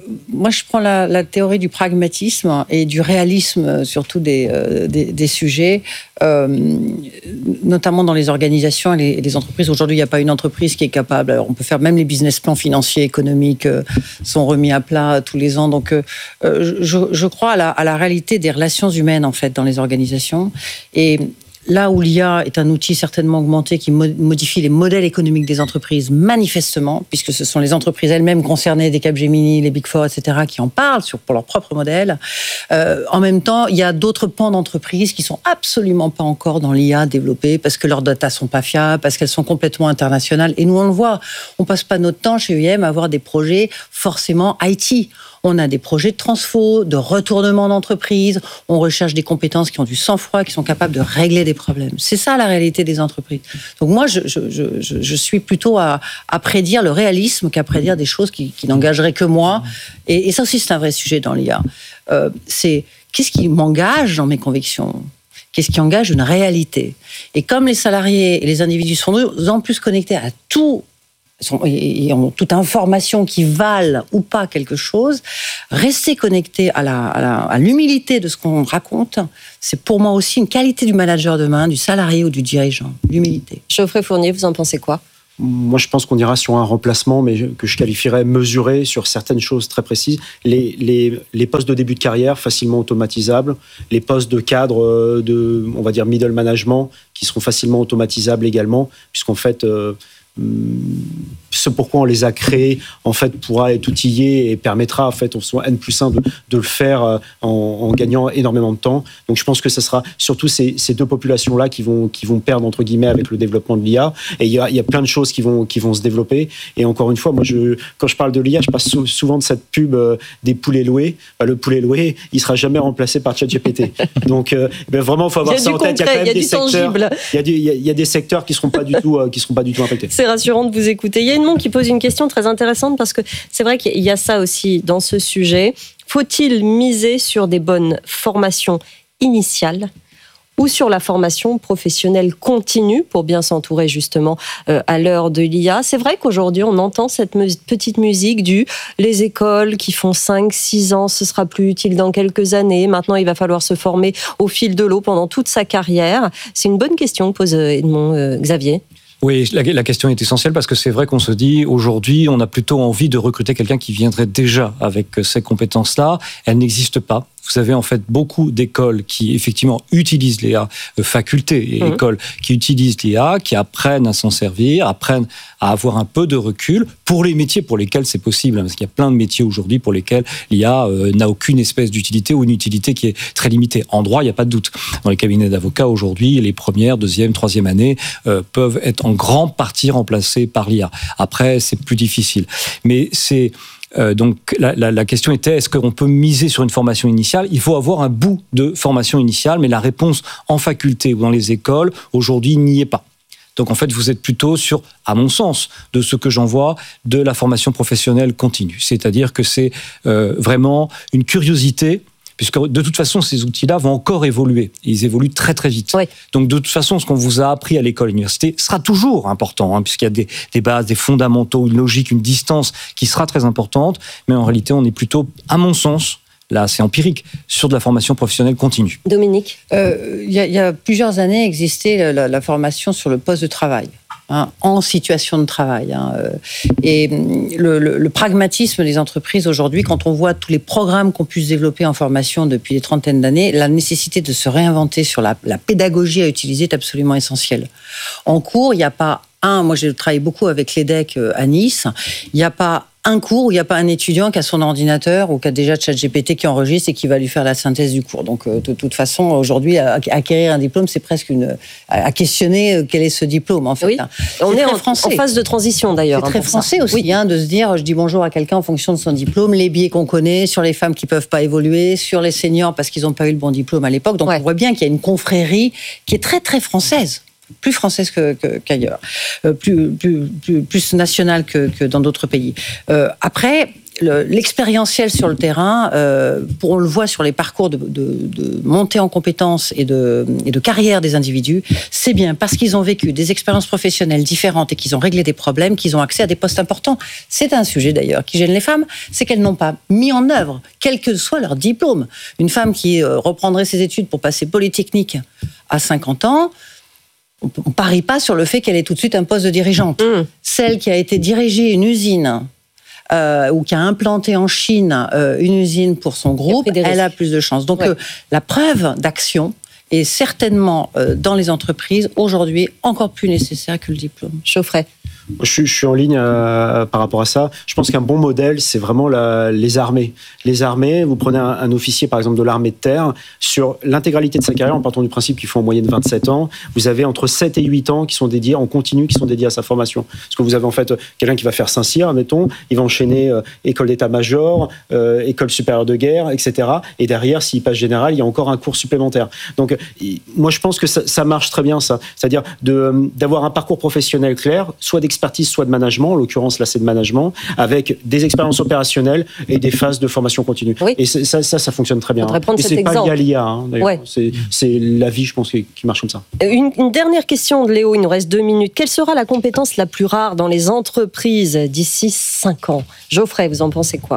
moi, je prends la théorie du pragmatisme et du réalisme, surtout des sujets, notamment dans les organisations et les entreprises. Aujourd'hui, il n'y a pas une entreprise qui est capable. Alors, on peut faire même les business plans financiers, économiques sont remis à plat tous les ans. Donc, je crois à la réalité des relations humaines, en fait, dans les organisations. Et là où l'IA est un outil certainement augmenté qui modifie les modèles économiques des entreprises manifestement, puisque ce sont les entreprises elles-mêmes concernées, des Capgemini, les Big Four, etc., qui en parlent pour leur propre modèle. En même temps, il y a d'autres pans d'entreprises qui sont absolument pas encore dans l'IA développées parce que leurs data sont pas fiables, parce qu'elles sont complètement internationales. Et nous, on le voit, on passe pas notre temps chez UIM à avoir des projets forcément IT. On a des projets de transfo, de retournement d'entreprise. On recherche des compétences qui ont du sang-froid, qui sont capables de régler des problèmes. C'est ça la réalité des entreprises. Donc moi, je suis plutôt à prédire le réalisme qu'à prédire des choses qui n'engageraient que moi. Et ça aussi, c'est un vrai sujet dans l'IA. C'est qu'est-ce qui m'engage dans mes convictions ? Qu'est-ce qui engage une réalité ? Et comme les salariés et les individus sont de plus en plus connectés à tout, et ont toute information qui valent ou pas quelque chose, rester connecté à l'humilité de ce qu'on raconte, c'est pour moi aussi une qualité du manager demain, du salarié ou du dirigeant, l'humilité. Geoffrey Fournier, vous en pensez quoi ? Moi, je pense qu'on ira sur un remplacement, mais que je qualifierais mesuré sur certaines choses très précises. Les postes de début de carrière facilement automatisables, les postes de cadre on va dire middle management, qui seront facilement automatisables également, puisqu'en fait ce pourquoi on les a créés en fait pourra être outillé et permettra en fait au N+1 de le faire en gagnant énormément de temps. Donc je pense que ce sera surtout ces deux populations là qui vont perdre entre guillemets avec le développement de l'IA. Et il y a plein de choses qui vont se développer. Et encore une fois, moi quand je parle de l'IA, je passe souvent de cette pub des poulets loués. Le poulet loué, il sera jamais remplacé par ChatGPT. Donc vraiment, il faut avoir ça en tête. Il y a quand même des secteurs. Il y a des secteurs qui seront pas du tout impactés. C'est rassurant de vous écouter. Il y a une monde qui pose une question très intéressante parce que c'est vrai qu'il y a ça aussi dans ce sujet. Faut-il miser sur des bonnes formations initiales ou sur la formation professionnelle continue pour bien s'entourer justement à l'heure de l'IA? C'est vrai qu'aujourd'hui, on entend cette petite musique les écoles qui font 5-6 ans, ce sera plus utile dans quelques années. Maintenant, il va falloir se former au fil de l'eau pendant toute sa carrière. C'est une bonne question que pose Edmond. Xavier? Oui, la question est essentielle parce que c'est vrai qu'on se dit aujourd'hui, on a plutôt envie de recruter quelqu'un qui viendrait déjà avec ces compétences-là. Elles n'existent pas. Vous avez en fait beaucoup d'écoles qui effectivement utilisent l'IA, facultés et écoles qui utilisent l'IA, qui apprennent à s'en servir, apprennent à avoir un peu de recul pour les métiers pour lesquels c'est possible. Parce qu'il y a plein de métiers aujourd'hui pour lesquels l'IA n'a aucune espèce d'utilité ou une utilité qui est très limitée. En droit, il n'y a pas de doute. Dans les cabinets d'avocats aujourd'hui, les premières, deuxième, troisième années peuvent être en grande partie remplacées par l'IA. Après, c'est plus difficile. Mais c'est... donc la question était, est-ce qu'on peut miser sur une formation initiale ? Il faut avoir un bout de formation initiale, mais la réponse en faculté ou dans les écoles, aujourd'hui, n'y est pas. Donc en fait, vous êtes plutôt sur, à mon sens, de ce que j'en vois, de la formation professionnelle continue. C'est-à-dire que c'est vraiment une curiosité, puisque de toute façon, ces outils-là vont encore évoluer. Ils évoluent très très vite. Oui. Donc de toute façon, ce qu'on vous a appris à l'école, à l'université, sera toujours important, puisqu'il y a des bases, des fondamentaux, une logique, une distance qui sera très importante. Mais en réalité, on est plutôt, à mon sens, là c'est empirique, sur de la formation professionnelle continue. Dominique ? Il y a plusieurs années existait la formation sur le poste de travail. En situation de travail. Et le pragmatisme des entreprises aujourd'hui, quand on voit tous les programmes qu'on puisse développer en formation depuis des trentaines d'années, la nécessité de se réinventer sur la pédagogie à utiliser est absolument essentielle. En cours, il n'y a pas moi je travaille beaucoup avec l'EDEC à Nice, il n'y a pas un cours où il n'y a pas un étudiant qui a son ordinateur ou qui a déjà ChatGPT qui enregistre et qui va lui faire la synthèse du cours. Donc, de toute façon, aujourd'hui, acquérir un diplôme, c'est presque à questionner quel est ce diplôme, en fait. Oui. On est en phase de transition, d'ailleurs. C'est très français aussi, de se dire, je dis bonjour à quelqu'un en fonction de son diplôme, les biais qu'on connaît, sur les femmes qui ne peuvent pas évoluer, sur les seniors parce qu'ils n'ont pas eu le bon diplôme à l'époque. Donc, on voit bien qu'il y a une confrérie qui est très, très française. Plus française qu'ailleurs, plus nationale que dans d'autres pays. Après, l'expérientiel sur le terrain, on le voit sur les parcours de montée en compétences et de carrière des individus, c'est bien parce qu'ils ont vécu des expériences professionnelles différentes et qu'ils ont réglé des problèmes, qu'ils ont accès à des postes importants. C'est un sujet d'ailleurs qui gêne les femmes, c'est qu'elles n'ont pas mis en œuvre, quel que soit leur diplôme. Une femme qui reprendrait ses études pour passer Polytechnique à 50 ans, on ne parie pas sur le fait qu'elle ait tout de suite un poste de dirigeante. Celle qui a été diriger une usine ou qui a implanté en Chine une usine pour son groupe, elle a plus de chances. Donc la preuve d'action est certainement dans les entreprises aujourd'hui encore plus nécessaire que le diplôme. Geoffrey. Je suis en ligne par rapport à ça. Je pense qu'un bon modèle, c'est vraiment les armées. Les armées, vous prenez un officier, par exemple, de l'armée de terre, sur l'intégralité de sa carrière, en partant du principe qu'il faut en moyenne 27 ans, vous avez entre 7 et 8 ans qui sont dédiés, en continu, qui sont dédiés à sa formation. Parce que vous avez en fait quelqu'un qui va faire Saint-Cyr, admettons, il va enchaîner école d'état-major, école supérieure de guerre, etc. Et derrière, s'il passe général, il y a encore un cours supplémentaire. Donc, moi, je pense que ça marche très bien, ça. C'est-à-dire d'avoir un parcours professionnel clair, soit d'expertise, soit de management. En l'occurrence, là, c'est de management, avec des expériences opérationnelles et des phases de formation continue. Oui. Et ça fonctionne très bien. Et c'est pas lié à l'IA, d'ailleurs. Ouais. C'est la vie, je pense, qui marche comme ça. Une dernière question de Léo, il nous reste 2 minutes. Quelle sera la compétence la plus rare dans les entreprises d'ici 5 ans ? Geoffrey, vous en pensez quoi ?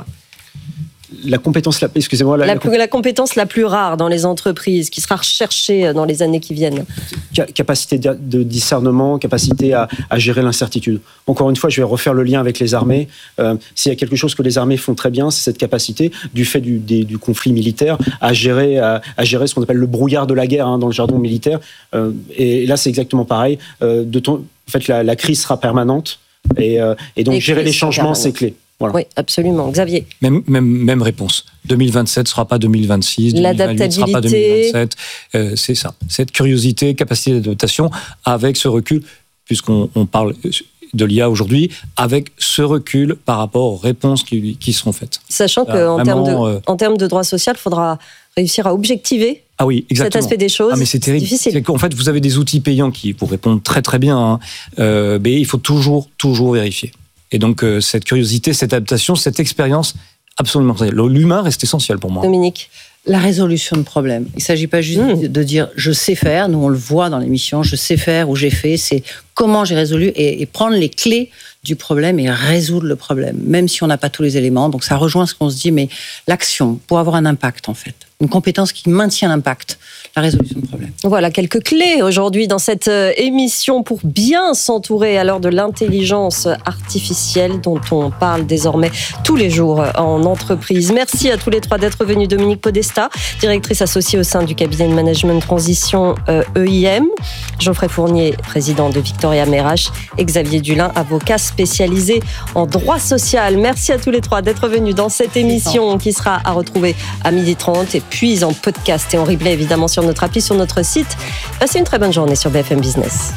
La compétence, excusez-moi. La compétence la plus rare dans les entreprises, qui sera recherchée dans les années qui viennent. Capacité de discernement, capacité à gérer l'incertitude. Encore une fois, je vais refaire le lien avec les armées. S'il y a quelque chose que les armées font très bien, c'est cette capacité, du fait du conflit militaire, à gérer ce qu'on appelle le brouillard de la guerre, dans le jargon militaire. Et là, c'est exactement pareil. En fait, la crise sera permanente. Et donc, gérer les changements, c'est clé. Voilà. Oui, absolument. Xavier. Même réponse. 2027 ne sera pas 2026, 2028 ne sera pas 2027. C'est ça. Cette curiosité, capacité d'adaptation, avec ce recul, puisqu'on parle de l'IA aujourd'hui, avec ce recul par rapport aux réponses qui seront faites. Sachant qu'en termes de droit social, il faudra réussir à objectiver cet aspect des choses. Mais c'est terrible. C'est qu'en fait, vous avez des outils payants qui vous répondent très très bien, mais il faut toujours vérifier. Et donc, cette curiosité, cette adaptation, cette expérience, absolument. L'humain reste essentiel pour moi. Dominique. La résolution de problèmes. Il ne s'agit pas juste de dire « je sais faire », nous on le voit dans l'émission, « je sais faire » ou « j'ai fait », c'est comment j'ai résolu et prendre les clés du problème et résoudre le problème, même si on n'a pas tous les éléments. Donc ça rejoint ce qu'on se dit, mais l'action, pour avoir un impact en fait, une compétence qui maintient l'impact, la résolution de problèmes. Voilà quelques clés aujourd'hui dans cette émission pour bien s'entourer à l'heure de l'intelligence artificielle dont on parle désormais tous les jours en entreprise. Merci à tous les trois d'être venus. Dominique Podesta, directrice associée au sein du cabinet de management transition EIM, Geoffrey Fournier, président de Victoria Merache, et Xavier Dulin, avocat spécialisé en droit social. Merci à tous les trois d'être venus dans cette émission qui sera à retrouver à 12h30 et puis en podcast et en replay évidemment sur notre appli, sur notre site. Passez une très bonne journée sur BFM Business.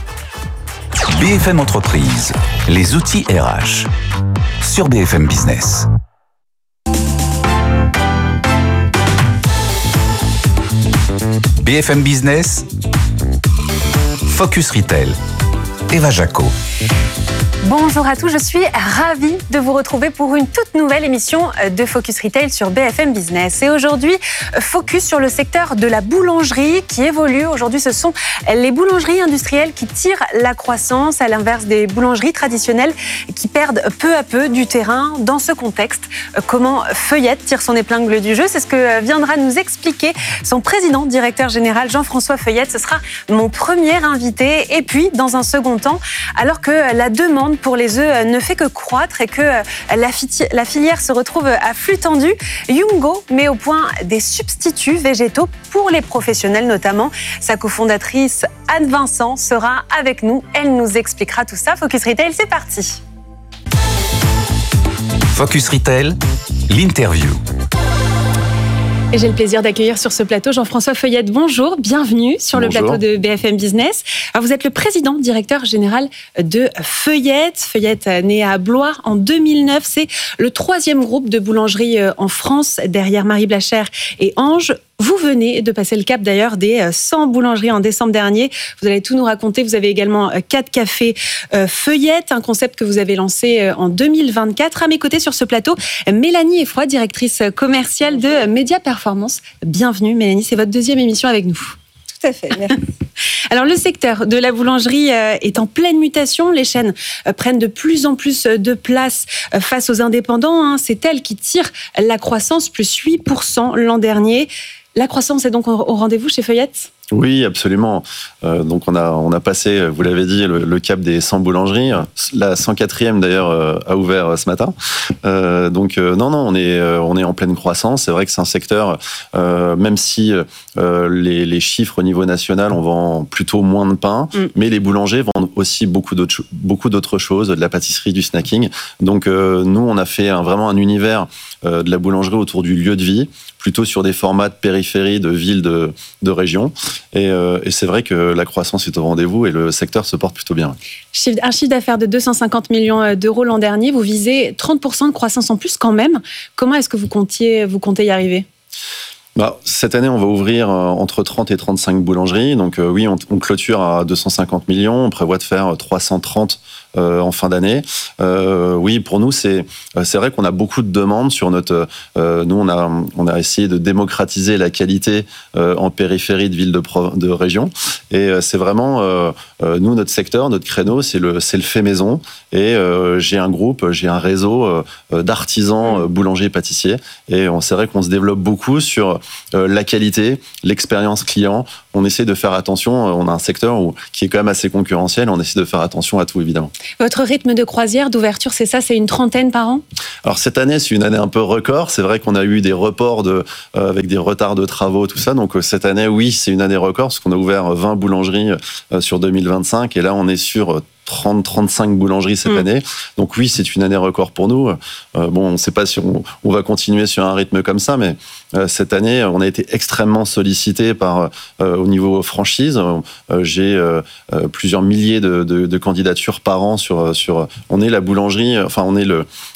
BFM Entreprise, les outils RH sur BFM Business. BFM Business, Focus Retail, Eva Jaco. Bonjour à tous, je suis ravie de vous retrouver pour une toute nouvelle émission de Focus Retail sur BFM Business. Et aujourd'hui, focus sur le secteur de la boulangerie qui évolue. Aujourd'hui, ce sont les boulangeries industrielles qui tirent la croissance, à l'inverse des boulangeries traditionnelles qui perdent peu à peu du terrain. Dans ce contexte, comment Feuillette tire son épingle du jeu, c'est ce que viendra nous expliquer son président, directeur général Jean-François Feuillette. Ce sera mon premier invité. Et puis, dans un second temps, alors que la demande pour les œufs ne fait que croître et que la filière se retrouve à flux tendu, Yungo met au point des substituts végétaux pour les professionnels notamment. Sa cofondatrice Anne Vincent sera avec nous. Elle nous expliquera tout ça. Focus Retail, c'est parti. Focus Retail, l'interview. Et j'ai le plaisir d'accueillir sur ce plateau Jean-François Feuillette. Bonjour, bienvenue sur le plateau de BFM Business. Alors vous êtes le président, directeur général de Feuillette. Feuillette, né à Blois en 2009. C'est le 3e groupe de boulangerie en France, derrière Marie Blachère et Ange. Vous venez de passer le cap d'ailleurs des 100 boulangeries en décembre dernier. Vous allez tout nous raconter. Vous avez également 4 cafés Feuillette, un concept que vous avez lancé en 2024. À mes côtés sur ce plateau, Mélanie Effroy, directrice commerciale de Média Performance. Bienvenue Mélanie, c'est votre deuxième émission avec nous. Tout à fait, merci. Alors le secteur de la boulangerie est en pleine mutation. Les chaînes prennent de plus en plus de place face aux indépendants. C'est elles qui tirent la croissance, plus 8% l'an dernier. La croissance est donc au rendez-vous chez Feuillette ? Oui, absolument. Donc on a passé, vous l'avez dit, le cap des 100 boulangeries. La 104e d'ailleurs a ouvert ce matin. On est en pleine croissance. C'est vrai que c'est un secteur, même si les chiffres au niveau national, on vend plutôt moins de pain, mais les boulangers vendent aussi beaucoup d'autres choses, de la pâtisserie, du snacking. Donc nous, on a fait vraiment un univers de la boulangerie autour du lieu de vie, plutôt sur des formats de périphérie, de villes, de régions. Et c'est vrai que la croissance est au rendez-vous et le secteur se porte plutôt bien. Un chiffre d'affaires de 250 millions d'euros l'an dernier. Vous visez 30% de croissance en plus quand même. Comment est-ce que vous comptez y arriver ? Cette année, on va ouvrir entre 30 et 35 boulangeries. Donc oui, on clôture à 250 millions. On prévoit de faire 330 en fin d'année. Oui, pour nous, c'est vrai qu'on a beaucoup de demandes sur notre... nous, on a essayé de démocratiser la qualité en périphérie de villes de région. Et c'est vraiment... nous, notre secteur, notre créneau, c'est le fait maison. Et j'ai un réseau d'artisans boulangers et pâtissiers. Et c'est vrai qu'on se développe beaucoup sur la qualité, l'expérience client. On essaie de faire attention. On a un secteur qui est quand même assez concurrentiel. On essaie de faire attention à tout, évidemment. Votre rythme de croisière, d'ouverture, c'est une 30 par an ? Alors cette année, c'est une année un peu record. C'est vrai qu'on a eu des reports avec des retards de travaux, tout ça. Donc cette année, oui, c'est une année record parce qu'on a ouvert 20 boulangeries sur 2025. Et là, on est sur 30-35 boulangeries cette année. Donc oui, c'est une année record pour nous. On ne sait pas si on va continuer sur un rythme comme ça, mais cette année, on a été extrêmement sollicité au niveau franchise. J'ai plusieurs milliers de candidatures par an on est la boulangerie, on est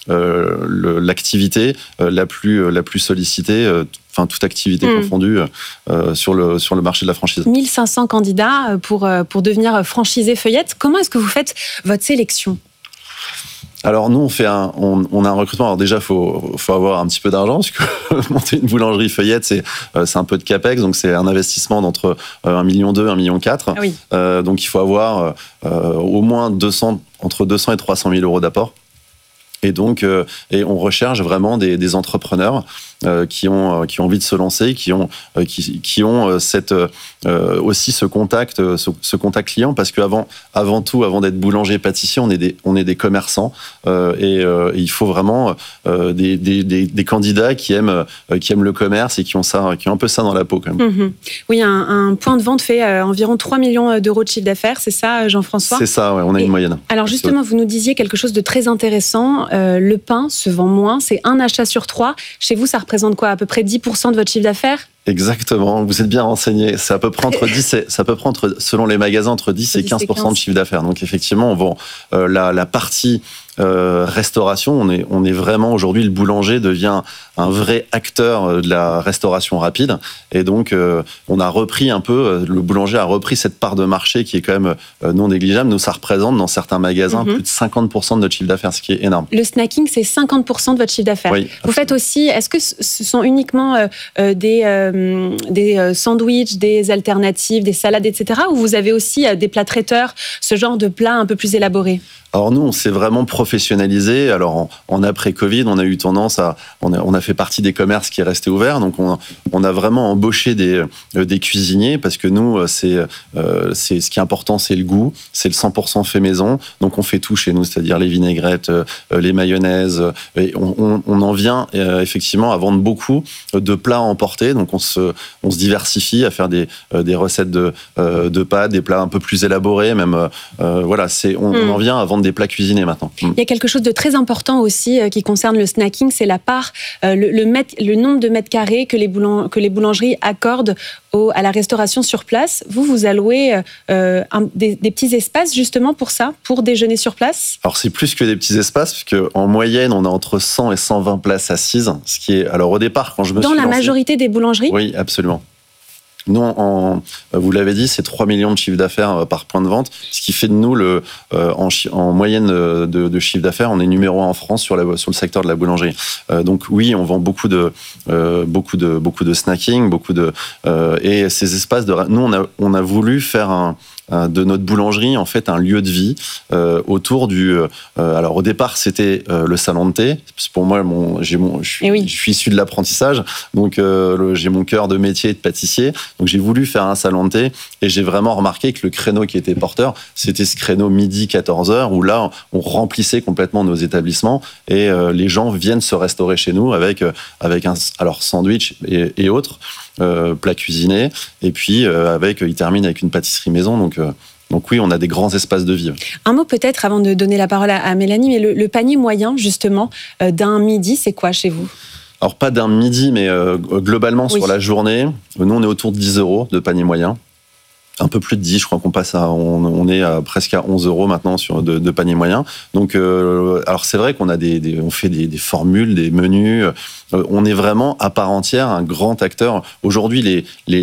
l'activité la plus sollicitée. Toute activité confondue sur le marché de la franchise. 1500 candidats pour devenir franchisé Feuillette. Comment est-ce que vous faites votre sélection ? Alors nous, on a un recrutement. Alors déjà, faut avoir un petit peu d'argent, parce que monter une boulangerie Feuillette, c'est un peu de capex, donc c'est un investissement d'entre 1,2 million, 1,4 million. Oui. Donc il faut avoir au moins entre 200 et 300 000 euros d'apport. Et donc, on recherche vraiment des entrepreneurs qui ont envie de se lancer, qui ont aussi ce contact client, parce qu'avant tout, avant d'être boulanger pâtissier, on est des commerçants, et il faut vraiment des candidats qui aiment le commerce et qui ont un peu ça dans la peau quand même. Oui, un point de vente fait environ 3 millions d'euros de chiffre d'affaires, c'est ça, Jean-François ? C'est ça, ouais, on a une moyenne. Alors justement, vous nous disiez quelque chose de très intéressant. Le pain se vend moins, c'est un achat sur 3. Chez vous, ça représente quoi ? À peu près 10% de votre chiffre d'affaires ? Exactement, vous êtes bien renseigné. C'est à peu près selon les magasins, entre 10 et 15% de chiffre d'affaires. Donc effectivement, on vend la partie restauration. On est vraiment, aujourd'hui, le boulanger devient un vrai acteur de la restauration rapide. Et donc, on a repris un peu, le boulanger a repris cette part de marché qui est quand même non négligeable. Nous, ça représente dans certains magasins plus de 50% de notre chiffre d'affaires, ce qui est énorme. Le snacking, c'est 50% de votre chiffre d'affaires. Oui, vous faites aussi, est-ce que ce sont uniquement des sandwichs, des alternatives, des salades, etc. ou vous avez aussi des plats traiteurs, ce genre de plats un peu plus élaborés ? Alors nous, on s'est vraiment professionnalisé. Alors en après-Covid, on a eu tendance on a fait partie des commerces qui restaient ouverts. Donc on a vraiment embauché des cuisiniers, parce que nous, c'est ce qui est important, c'est le goût, c'est le 100% fait maison. Donc on fait tout chez nous, c'est-à-dire les vinaigrettes, les mayonnaises. Et on en vient effectivement à vendre beaucoup de plats à emporter. Donc on se diversifie à faire des recettes de pâtes, des plats un peu plus élaborés, même on en vient à vendre des plats cuisinés maintenant. Il y a quelque chose de très important aussi qui concerne le snacking, c'est la part, le nombre de mètres carrés que les boulangeries accordent à la restauration sur place. Vous allouez des petits espaces justement pour ça, pour déjeuner sur place ? Alors c'est plus que des petits espaces, puisque en moyenne on a entre 100 et 120 places assises, ce qui est, alors au départ quand je me suis lancé... Dans la majorité des boulangeries ? Oui, absolument. Nous, vous l'avez dit, c'est 3 millions de chiffre d'affaires par point de vente, ce qui fait de nous, en moyenne de chiffre d'affaires, on est numéro 1 en France sur le secteur de la boulangerie. Donc oui, on vend beaucoup de snacking, et ces espaces nous, on a voulu faire de notre boulangerie en fait un lieu de vie autour alors au départ c'était le salon de thé. Pour moi je suis issu de l'apprentissage, donc j'ai mon cœur de métier de pâtissier, donc j'ai voulu faire un salon de thé et j'ai vraiment remarqué que le créneau qui était porteur c'était ce créneau midi 14h où là on remplissait complètement nos établissements et les gens viennent se restaurer chez nous avec un sandwich et autres plats cuisinés, et puis ils terminent avec une pâtisserie maison, donc oui, on a des grands espaces de vie. Un mot peut-être avant de donner la parole à Mélanie, mais le panier moyen justement d'un midi, c'est quoi chez vous ? Alors pas d'un midi, mais globalement sur la journée, nous on est autour de 10 € de panier moyen. Un peu plus de 10, je crois qu'on passe on est presque à 11 € maintenant de panier moyen. Donc, alors c'est vrai qu'on a on fait des formules, des menus. On est vraiment à part entière un grand acteur. Aujourd'hui,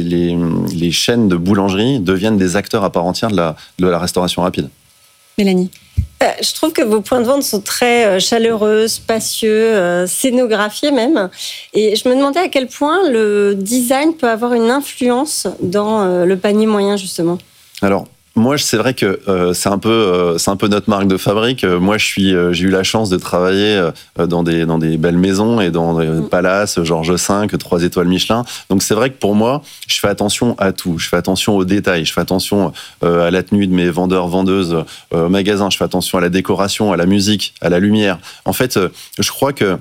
les chaînes de boulangerie deviennent des acteurs à part entière de la restauration rapide. Mélanie. Je trouve que vos points de vente sont très chaleureux, spacieux, scénographiés même. Et je me demandais à quel point le design peut avoir une influence dans le panier moyen, justement. Alors, moi, c'est vrai que c'est un peu notre marque de fabrique. Moi, j'ai eu la chance de travailler dans des belles maisons et dans des palaces, Georges V, 3 étoiles Michelin. Donc, c'est vrai que pour moi, je fais attention à tout. Je fais attention aux détails. Je fais attention à la tenue de mes vendeurs, vendeuses au magasin. Je fais attention à la décoration, à la musique, à la lumière. En fait, je crois que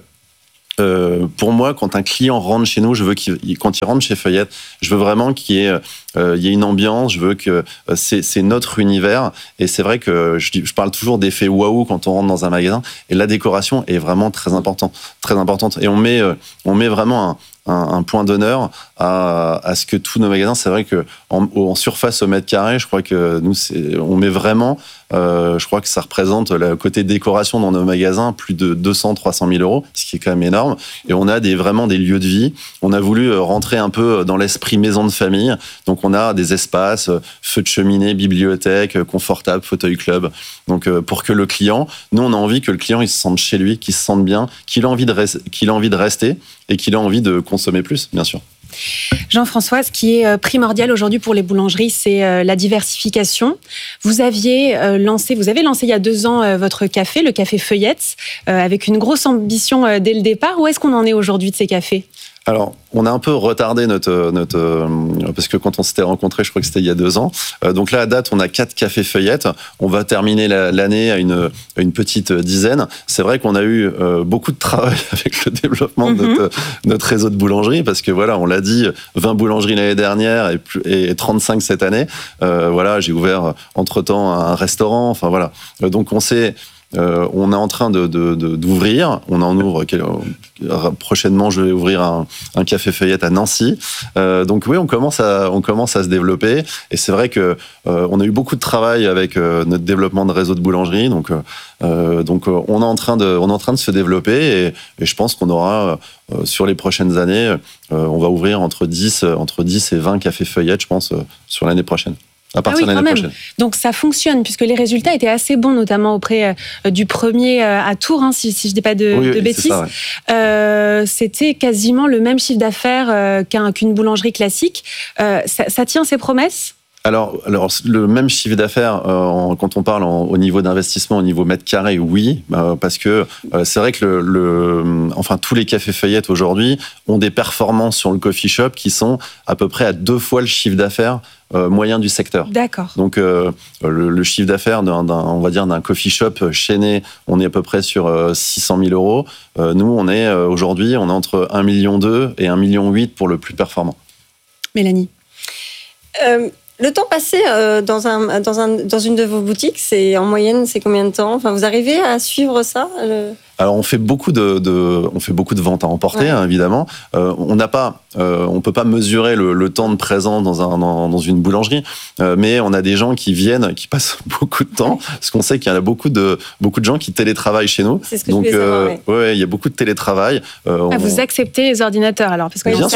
pour moi, quand un client rentre chez nous, quand il rentre chez Feuillette, je veux vraiment qu'il y ait une ambiance, je veux que c'est notre univers. Et c'est vrai que je parle toujours d'effet waouh quand on rentre dans un magasin. Et la décoration est vraiment très importante. Et on met vraiment un point d'honneur à ce que tous nos magasins, c'est vrai que en surface au mètre carré, je crois que nous, on met vraiment, je crois que ça représente le côté décoration dans nos magasins, plus de 200-300 000 €, ce qui est quand même énorme. Et on a vraiment des lieux de vie. On a voulu rentrer un peu dans l'esprit maison de famille. Donc on a des espaces, feu de cheminée, bibliothèque, confortable, fauteuil club. Donc pour que le client, nous on a envie que le client il se sente chez lui, qu'il se sente bien, qu'il a envie de rester et qu'il a envie de consommer plus, bien sûr. Jean-François, ce qui est primordial aujourd'hui pour les boulangeries, c'est la diversification. Vous avez lancé il y a 2 ans votre café, le café Feuillette, avec une grosse ambition dès le départ. Où est-ce qu'on en est aujourd'hui de ces cafés ? Alors, on a un peu retardé parce que quand on s'était rencontrés, je crois que c'était il y a 2 ans. Donc là, à date, on a 4 cafés Feuillette. On va terminer l'année à une petite dizaine. C'est vrai qu'on a eu beaucoup de travail avec le développement de notre réseau de boulangeries, parce que voilà, on l'a dit, 20 boulangeries l'année dernière et 35 cette année. Voilà, j'ai ouvert entre-temps un restaurant. Enfin voilà. Donc on est en train d'ouvrir. On en ouvre prochainement. Je vais ouvrir un café Feuillette à Nancy. Donc oui, on commence à se développer. Et c'est vrai que on a eu beaucoup de travail avec notre développement de réseau de boulangerie. Donc on est en train de se développer. Et je pense qu'on aura sur les prochaines années, on va ouvrir entre 10 et 20 cafés Feuillette, je pense, sur l'année prochaine. À partir de l'année prochaine. Donc ça fonctionne, puisque les résultats étaient assez bons, notamment auprès du premier à Tours, si je ne dis pas de bêtises. Ça, ouais. C'était quasiment le même chiffre d'affaires qu'une boulangerie classique. Ça tient ses promesses ? Alors, le même chiffre d'affaires, quand on parle au niveau d'investissement, au niveau mètre carré, oui, parce que c'est vrai que tous les cafés Feuillette aujourd'hui ont des performances sur le coffee shop qui sont à peu près à 2 fois le chiffre d'affaires moyen du secteur. D'accord. Donc, le chiffre d'affaires d'un coffee shop chaîné, on est à peu près sur 600 000 €. Nous, aujourd'hui, on est entre 1,2 million et 1,8 million pour le plus performant. Mélanie. Le temps passé dans une de vos boutiques, en moyenne, c'est combien de temps ? Enfin, vous arrivez à suivre ça ? Alors on fait beaucoup de ventes à emporter, hein, évidemment. On peut pas mesurer le temps de présence dans une boulangerie, mais on a des gens qui viennent, qui passent beaucoup de temps, parce qu'on sait qu'il y en a beaucoup de gens qui télétravaillent chez nous. C'est ce que je voulais savoir, ouais, il y a beaucoup de télétravail. Vous acceptez les ordinateurs alors, parce que bien sûr.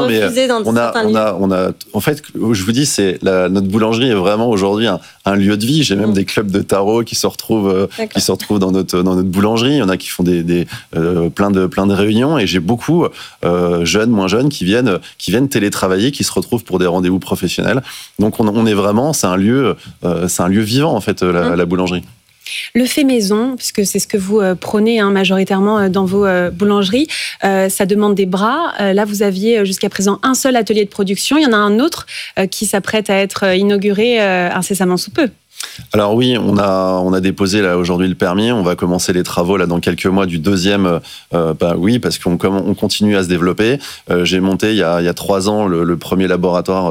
En fait, je vous dis, notre boulangerie est vraiment aujourd'hui un lieu de vie. J'ai même des clubs de tarot qui se retrouvent dans notre boulangerie. Il y en a qui font plein de réunions, et j'ai beaucoup jeunes, moins jeunes, qui viennent télétravailler, qui se retrouvent pour des rendez-vous professionnels. Donc on est vraiment, c'est un lieu vivant en fait, la boulangerie. Le fait maison, puisque c'est ce que vous prônez majoritairement dans vos boulangeries, ça demande des bras. Là, vous aviez jusqu'à présent un seul atelier de production. Il y en a un autre qui s'apprête à être inauguré incessamment sous peu. Alors oui, on a déposé là aujourd'hui le permis. On va commencer les travaux là dans quelques mois du deuxième. Oui, parce qu'on continue à se développer. J'ai monté il y a 3 ans le premier laboratoire,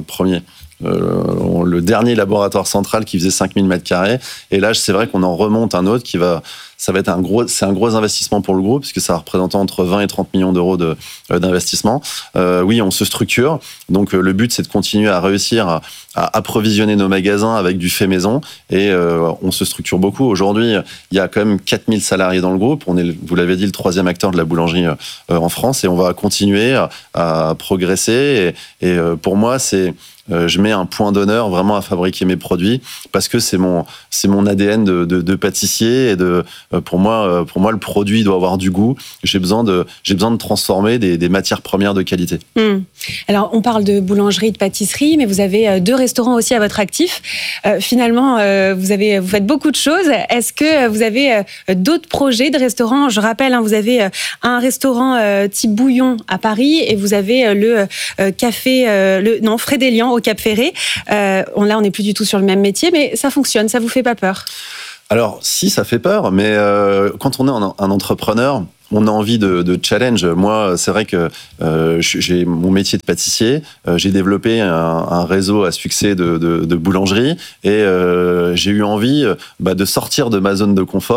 le dernier laboratoire central qui faisait 5000 m². Et là, c'est vrai qu'on en remonte un autre ça va être c'est un gros investissement pour le groupe, puisque ça représente entre 20 et 30 millions d'euros d'investissement. Oui, on se structure. Donc, le but, c'est de continuer à réussir à approvisionner nos magasins avec du fait maison. Et on se structure beaucoup. Aujourd'hui, il y a quand même 4000 salariés dans le groupe. On est, vous l'avez dit, le 3e acteur de la boulangerie en France. Et on va continuer à progresser. Et pour moi, je mets un point d'honneur vraiment à fabriquer mes produits, parce que c'est mon ADN de pâtissier, et pour moi le produit doit avoir du goût. J'ai besoin de transformer des matières premières de qualité. Alors on parle de boulangerie, de pâtisserie, mais vous avez 2 restaurants aussi à votre actif. Finalement, vous faites beaucoup de choses. Est-ce que vous avez d'autres projets de restaurants? Je rappelle, vous avez un restaurant type Bouillon à Paris, et vous avez le café Frédélian au Cap Ferré. Là, on n'est plus du tout sur le même métier, mais ça fonctionne, ça vous fait pas peur? Alors, si, ça fait peur, mais quand on est un entrepreneur, on a envie de challenge. Moi, c'est vrai que j'ai mon métier de pâtissier, j'ai développé un réseau à succès de boulangerie, et j'ai eu envie de sortir de ma zone de confort.